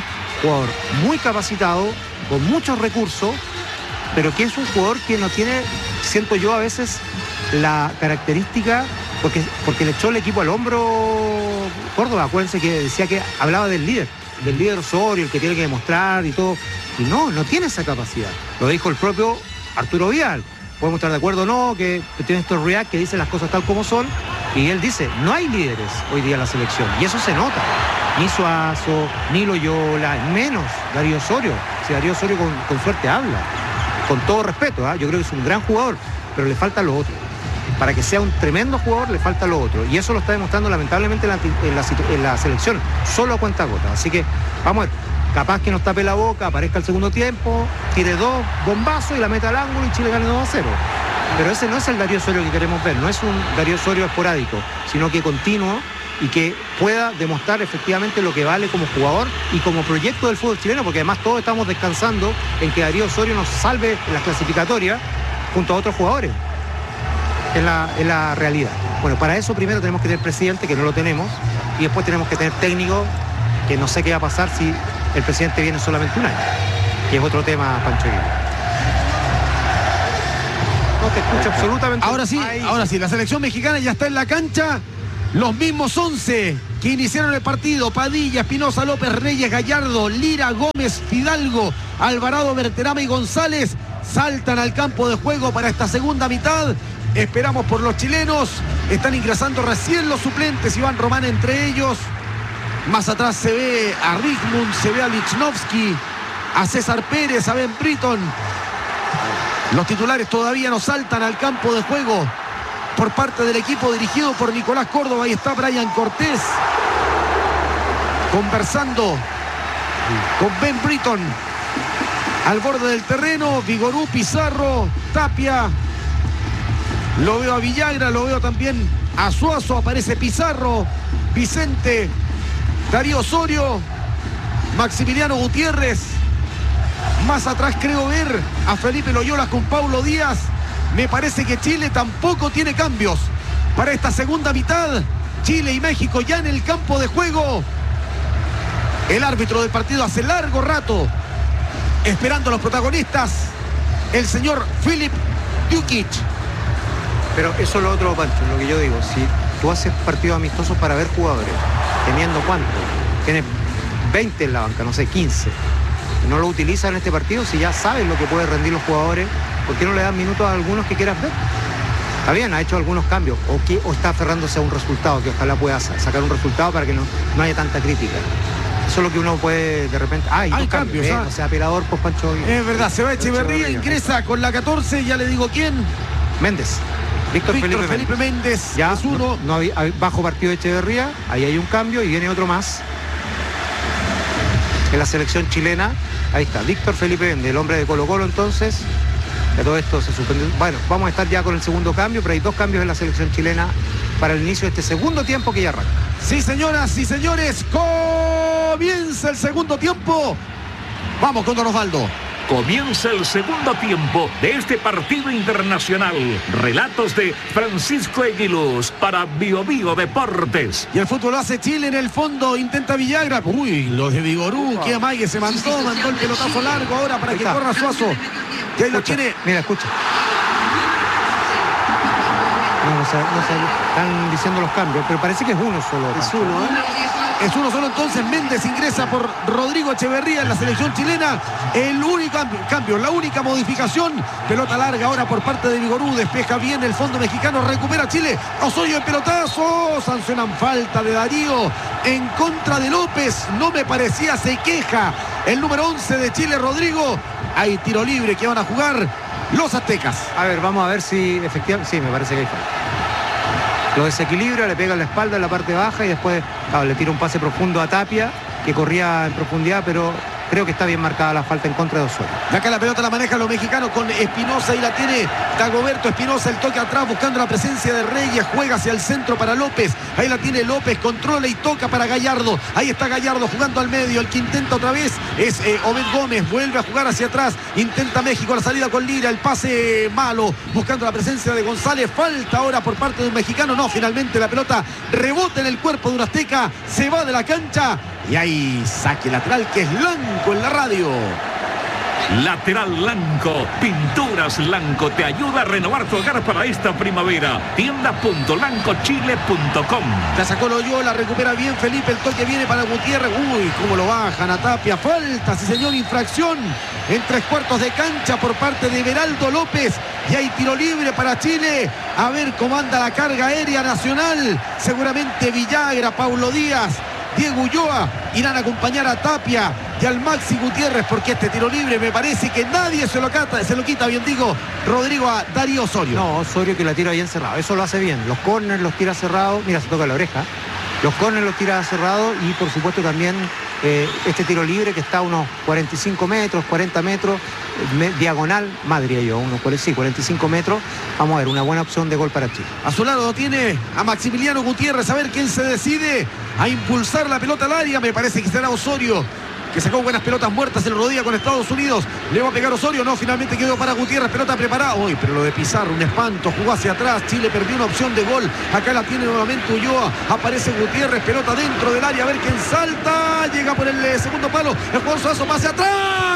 Speaker 2: jugador muy capacitado, con muchos recursos, pero que es un jugador que no tiene, siento yo a veces, la característica, porque le echó el equipo al hombro Córdoba. Acuérdense que decía que hablaba del líder Osorio, el que tiene que demostrar y todo, y no tiene esa capacidad. Lo dijo el propio Arturo Vidal. Podemos estar de acuerdo o no, que tiene estos react que dicen las cosas tal como son, y él dice, no hay líderes hoy día en la selección, y eso se nota. Ni Suazo, ni Loyola, menos Darío Osorio. Si Darío Osorio con suerte habla, con todo respeto, yo creo que es un gran jugador, pero le falta lo otro. Para que sea un tremendo jugador le falta lo otro, y eso lo está demostrando lamentablemente en la selección, solo a cuentagotas. Así que vamos a ver, capaz que nos tape la boca, aparezca el segundo tiempo, tire 2 bombazos y la meta al ángulo y Chile gane 2-0. Pero ese no es el Darío Osorio que queremos ver, no es un Darío Osorio esporádico, sino que continuo y que pueda demostrar efectivamente lo que vale como jugador y como proyecto del fútbol chileno, porque además todos estamos descansando en que Darío Osorio nos salve en las clasificatorias junto a otros jugadores. Es la realidad. Bueno, para eso primero tenemos que tener presidente, que no lo tenemos, y después tenemos que tener técnico, que no sé qué va a pasar si el presidente viene solamente un año, que es otro tema, Pancho Aguirre. No te escucho absolutamente.
Speaker 3: Ahora sí, la selección mexicana ya está en la cancha. Los mismos 11 que iniciaron el partido: Padilla, Espinosa, López, Reyes, Gallardo, Lira, Gómez, Fidalgo, Alvarado, Berterame y González saltan al campo de juego para esta segunda mitad. Esperamos por los chilenos. Están ingresando recién los suplentes, Iván Román entre ellos. Más atrás se ve a Rigmund, se ve a Lichnowsky, a César Pérez, a Ben Britton. Los titulares todavía no saltan al campo de juego por parte del equipo dirigido por Nicolás Córdoba. Ahí está Brian Cortés conversando con Ben Britton al borde del terreno. Vigorú, Pizarro, Tapia. Lo veo a Villagra, lo veo también a Suazo. Aparece Pizarro, Vicente, Darío Osorio, Maximiliano Gutiérrez. Más atrás creo ver a Felipe Loyola con Paulo Díaz. Me parece que Chile tampoco tiene cambios para esta segunda mitad. Chile y México ya en el campo de juego. El árbitro del partido hace largo rato esperando a los protagonistas, el señor Filip Dukic.
Speaker 2: Pero eso es lo otro, Pancho, lo que yo digo. Si tú haces partidos amistosos para ver jugadores, teniendo ¿cuánto? Tienes 20 en la banca, no sé, 15. No lo utilizas en este partido, si ya sabes lo que pueden rendir los jugadores, ¿por qué no le das minutos a algunos que quieras ver? Está bien, ha hecho algunos cambios, o está aferrándose a un resultado, que ojalá pueda sacar un resultado para que no haya tanta crítica. Eso es lo que uno puede de repente... Hay cambios, o sea, apelador, pues Pancho...
Speaker 3: Es verdad, se va Echeverría, ingresa con la 14, ya le digo quién.
Speaker 2: Méndez. Víctor Felipe Méndez. Ya es uno. No hay bajo partido de Echeverría, ahí hay un cambio y viene otro más. En la selección chilena, ahí está, Víctor Felipe Méndez, el hombre de Colo-Colo entonces. De todo esto se suspendió. Bueno, vamos a estar ya con el segundo cambio, pero hay 2 cambios en la selección chilena para el inicio de este segundo tiempo que ya arranca.
Speaker 3: Sí, señoras y señores, comienza el segundo tiempo. Vamos con Don Osvaldo.
Speaker 1: Comienza el segundo tiempo de este partido internacional. Relatos de Francisco Eguiluz para Bio Bio Deportes.
Speaker 3: Y el fútbol lo hace Chile en el fondo. Intenta Villagra. Uy, los de Vigorú. Qué amague se mandó el pelotazo largo ahora para que corra Suazo. Y ahí lo tiene.
Speaker 2: Mira, escucha. No sé, están diciendo los cambios, pero parece que es uno solo.
Speaker 3: Es uno, Es uno solo, entonces Méndez ingresa por Rodrigo Echeverría en la selección chilena. El único cambio, la única modificación. Pelota larga ahora por parte de Vigorú. Despeja bien el fondo mexicano. Recupera Chile. Osorio el pelotazo. Sancionan falta de Darío en contra de López. No me parecía, se queja el número 11 de Chile, Rodrigo. Hay tiro libre que van a jugar los aztecas.
Speaker 2: A ver, vamos a ver si efectivamente... Sí, me parece que hay falta. Lo desequilibra, le pega en la espalda en la parte baja y después le tira un pase profundo a Tapia, que corría en profundidad, pero creo que está bien marcada la falta en contra de Osorio.
Speaker 3: De acá la pelota la manejan los mexicanos con Espinosa y la tiene Dagoberto Espinosa, el toque atrás buscando la presencia de Reyes, juega hacia el centro para López, ahí la tiene López, controla y toca para Gallardo, ahí está Gallardo jugando al medio, el que intenta otra vez es Obed Gómez, vuelve a jugar hacia atrás, intenta México la salida con Lira, el pase malo, buscando la presencia de González, falta ahora por parte de un mexicano, no, finalmente la pelota rebota en el cuerpo de un azteca, se va de la cancha Y hay saque lateral que es Lanco en la radio.
Speaker 1: Lateral Lanco, Pinturas Lanco te ayuda a renovar tu hogar para esta primavera. Tienda.lancochile.com.
Speaker 3: La sacó Loyola, recupera bien Felipe, el toque viene para Gutiérrez. Uy, cómo lo bajan a Tapia. Falta, sí señor, infracción en 3/4 de cancha por parte de Everaldo López. Y hay tiro libre para Chile. A ver cómo anda la carga aérea nacional. Seguramente Villagra, Paulo Díaz, Diego Ulloa irán a acompañar a Tapia y al Maxi Gutiérrez, porque este tiro libre me parece que nadie se lo quita, bien digo, Rodrigo, a Darío Osorio.
Speaker 2: No, Osorio que la tira bien cerrado, eso lo hace bien. Los córners los tira cerrados, mira, se toca la oreja. Los córners los tira cerrados y por supuesto también este tiro libre que está a unos 45 metros, 40 metros, diagonal, más diría yo, unos 45 metros. Vamos a ver, una buena opción de gol para Chile.
Speaker 3: A su lado tiene a Maximiliano Gutiérrez, a ver quién se decide a impulsar la pelota al área. Me parece que será Osorio, que sacó buenas pelotas muertas en rodilla con Estados Unidos. Le va a pegar Osorio, no, finalmente quedó para Gutiérrez, pelota preparada. Uy, pero lo de Pizarro, un espanto, jugó hacia atrás, Chile perdió una opción de gol. Acá la tiene nuevamente Ulloa, aparece Gutiérrez, pelota dentro del área, a ver quién salta, llega por el segundo palo, el jugador Suazo pase atrás.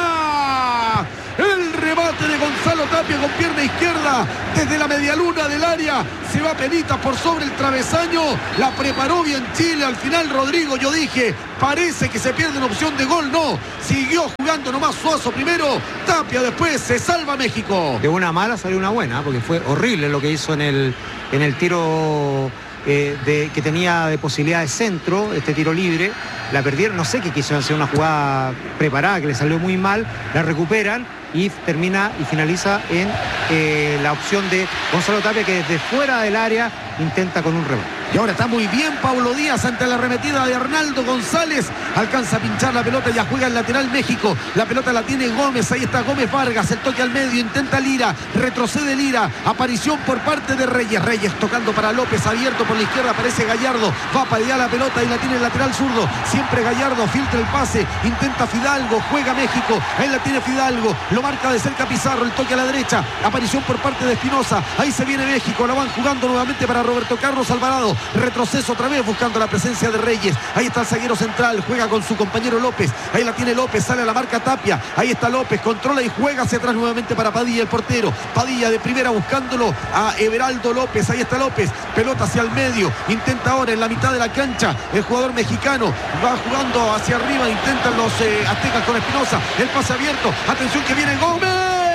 Speaker 3: El remate de Gonzalo Tapia con pierna izquierda desde la medialuna del área. Se va penita por sobre el travesaño. La preparó bien Chile. Al final, Rodrigo, yo dije, parece que se pierde una opción de gol. No, siguió jugando nomás Suazo primero. Tapia después, se salva México.
Speaker 2: De una mala salió una buena, porque fue horrible lo que hizo en el tiro que tenía de posibilidad de centro, este tiro libre. La perdieron, no sé qué quiso hacer, una jugada preparada que le salió muy mal. La recuperan y termina y finaliza en la opción de Gonzalo Tapia, que desde fuera del área intenta con un remate.
Speaker 3: Y ahora está muy bien Paulo Díaz ante la arremetida de Arnaldo González. Alcanza a pinchar la pelota, ya juega el lateral México. La pelota la tiene Gómez, ahí está Gómez Vargas, el toque al medio, intenta Lira, retrocede Lira. Aparición por parte de Reyes. Reyes tocando para López, abierto por la izquierda, aparece Gallardo. Va para allá la pelota y la tiene el lateral zurdo. Siempre Gallardo, filtra el pase, intenta Fidalgo, juega México. Ahí la tiene Fidalgo, lo marca de cerca Pizarro, el toque a la derecha. Aparición por parte de Espinosa. Ahí se viene México, la van jugando nuevamente para Roberto Carlos Alvarado. Retroceso otra vez buscando la presencia de Reyes. Ahí está el zaguero central, juega con su compañero López. Ahí la tiene López, sale a la marca Tapia. Ahí está López, controla y juega hacia atrás nuevamente para Padilla, el portero. Padilla de primera buscándolo a Everaldo López. Ahí está López, pelota hacia el medio. Intenta ahora en la mitad de la cancha el jugador mexicano. Va jugando hacia arriba, intentan los aztecas con Espinosa. El pase abierto, atención que viene Gómez.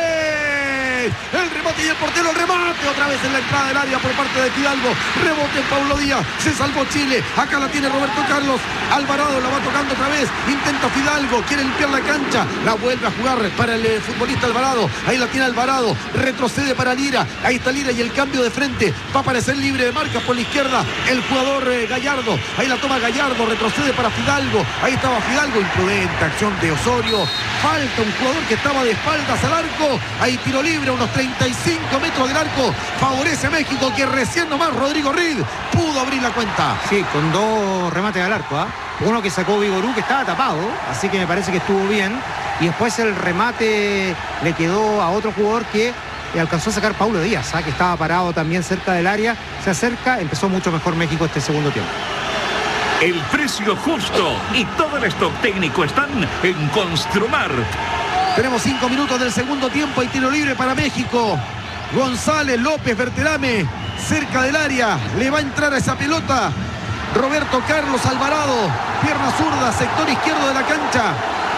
Speaker 3: El remate y el portero, el remate otra vez en la entrada del área por parte de Fidalgo. Rebote en Paulo Díaz, se salvó Chile. Acá la tiene Roberto Carlos Alvarado, la va tocando otra vez. Intenta Fidalgo, quiere limpiar la cancha, la vuelve a jugar para el futbolista Alvarado. Ahí la tiene Alvarado, retrocede para Lira. Ahí está Lira y el cambio de frente. Va a aparecer libre de marca por la izquierda el jugador Gallardo. Ahí la toma Gallardo, retrocede para Fidalgo. Ahí estaba Fidalgo, imprudente acción de Osorio. Falta un jugador que estaba de espaldas al arco. Ahí tiro libre, unos 35 metros del arco. Favorece a México, que recién nomás Rodrigo Reed pudo abrir la cuenta.
Speaker 2: Sí, con dos remates al arco, ¿eh? Uno que sacó Vigorú, que estaba tapado, así que me parece que estuvo bien. Y después el remate le quedó a otro jugador que alcanzó a sacar Paulo Díaz, que estaba parado también cerca del área. Se acerca, empezó mucho mejor México este segundo tiempo.
Speaker 1: El precio justo y todo el stock técnico están en Construmar.
Speaker 3: Tenemos 5 minutos del segundo tiempo y tiro libre para México. González, López, Berterame, cerca del área. Le va a entrar a esa pelota Roberto Carlos Alvarado. Pierna zurda, sector izquierdo de la cancha.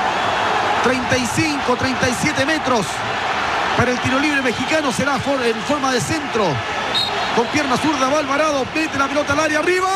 Speaker 3: 35, 37 metros. Para el tiro libre mexicano será en forma de centro. Con pierna zurda va Alvarado, mete la pelota al área, arriba.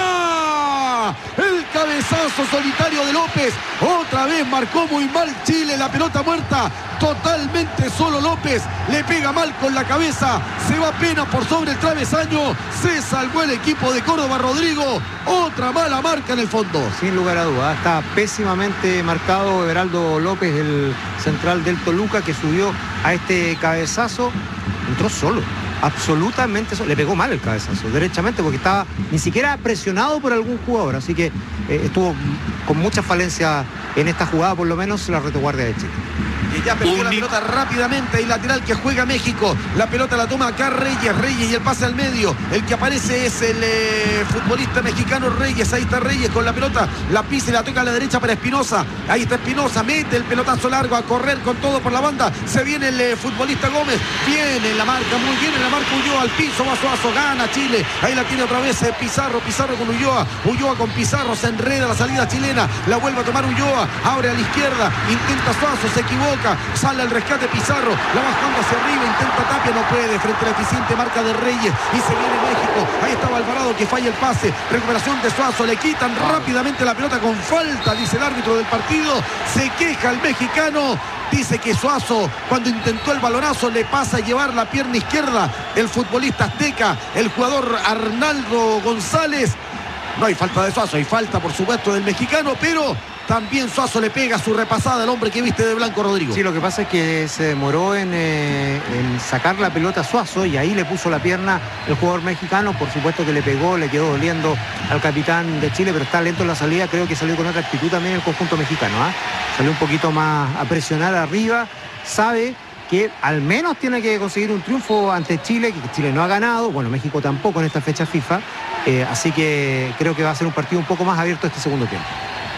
Speaker 3: El cabezazo solitario de López. Otra vez marcó muy mal Chile, la pelota muerta. Totalmente solo López. Le pega mal con la cabeza. Se va apenas por sobre el travesaño. Se salvó el equipo de Córdoba, Rodrigo. Otra mala marca en el fondo.
Speaker 2: Sin lugar a dudas. Está pésimamente marcado Everaldo López, el central del Toluca, que subió a este cabezazo. Entró solo. Absolutamente solo. Le pegó mal el cabezazo, derechamente, porque estaba ni siquiera presionado por algún jugador. Así que estuvo con mucha falencia en esta jugada, por lo menos la retaguardia de Chile.
Speaker 3: Y que ya perdió la pelota rápidamente. Y lateral que juega México. La pelota la toma acá Reyes y el pase al medio. El que aparece es el futbolista mexicano Reyes. Ahí está Reyes con la pelota. La pisa y la toca a la derecha para Espinosa. Ahí está Espinosa. Mete el pelotazo largo a correr con todo por la banda. Se viene el futbolista Gómez. Viene la marca, muy bien en la marca Ulloa al piso. Va Suazo, gana Chile. Ahí la tiene otra vez Pizarro con Ulloa. Ulloa con Pizarro. Se enreda la salida chilena. La vuelve a tomar Ulloa. Abre a la izquierda. Intenta Suazo. Se equivoca. Sale al rescate Pizarro. La bajando hacia arriba. Intenta Tapia. No puede. Frente a la eficiente marca de Reyes. Y se viene México. Ahí estaba Alvarado que falla el pase. Recuperación de Suazo. Le quitan rápidamente la pelota con falta. Dice el árbitro del partido. Se queja el mexicano. Dice que Suazo, cuando intentó el balonazo, le pasa a llevar la pierna izquierda el futbolista azteca, el jugador Arnaldo González. No hay falta de Suazo, hay falta por supuesto del mexicano, pero también Suazo le pega su repasada al hombre que viste de blanco, Rodrigo.
Speaker 2: Sí, lo que pasa es que se demoró en sacar la pelota a Suazo y ahí le puso la pierna el jugador mexicano. Por supuesto que le pegó, le quedó doliendo al capitán de Chile, pero está lento en la salida. Creo que salió con otra actitud también el conjunto mexicano, ¿eh? Salió un poquito más a presionar arriba. Sabe que al menos tiene que conseguir un triunfo ante Chile, que Chile no ha ganado, bueno, México tampoco en esta fecha FIFA, así que creo que va a ser un partido un poco más abierto este segundo tiempo.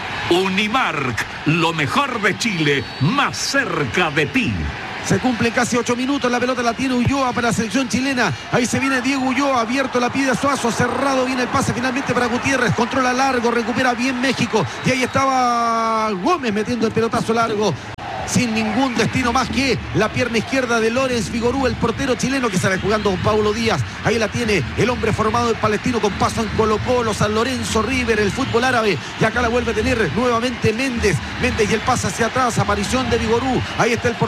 Speaker 1: Unimark, lo mejor de Chile, más cerca de ti.
Speaker 3: Se cumplen casi 8 minutos, la pelota la tiene Ulloa para la selección chilena. Ahí se viene Diego Ulloa, abierto la pide a Suazo, cerrado viene el pase finalmente para Gutiérrez, controla largo, recupera bien México. Y ahí estaba Gómez metiendo el pelotazo largo. Sin ningún destino más que la pierna izquierda de Lorenz Vigorú, el portero chileno que sale jugando con Paulo Díaz. Ahí la tiene el hombre formado en Palestino con paso en Colo-Colo, San Lorenzo, River, el fútbol árabe. Y acá la vuelve a tener nuevamente Méndez y el pase hacia atrás, aparición de Vigorú. Ahí está el portero.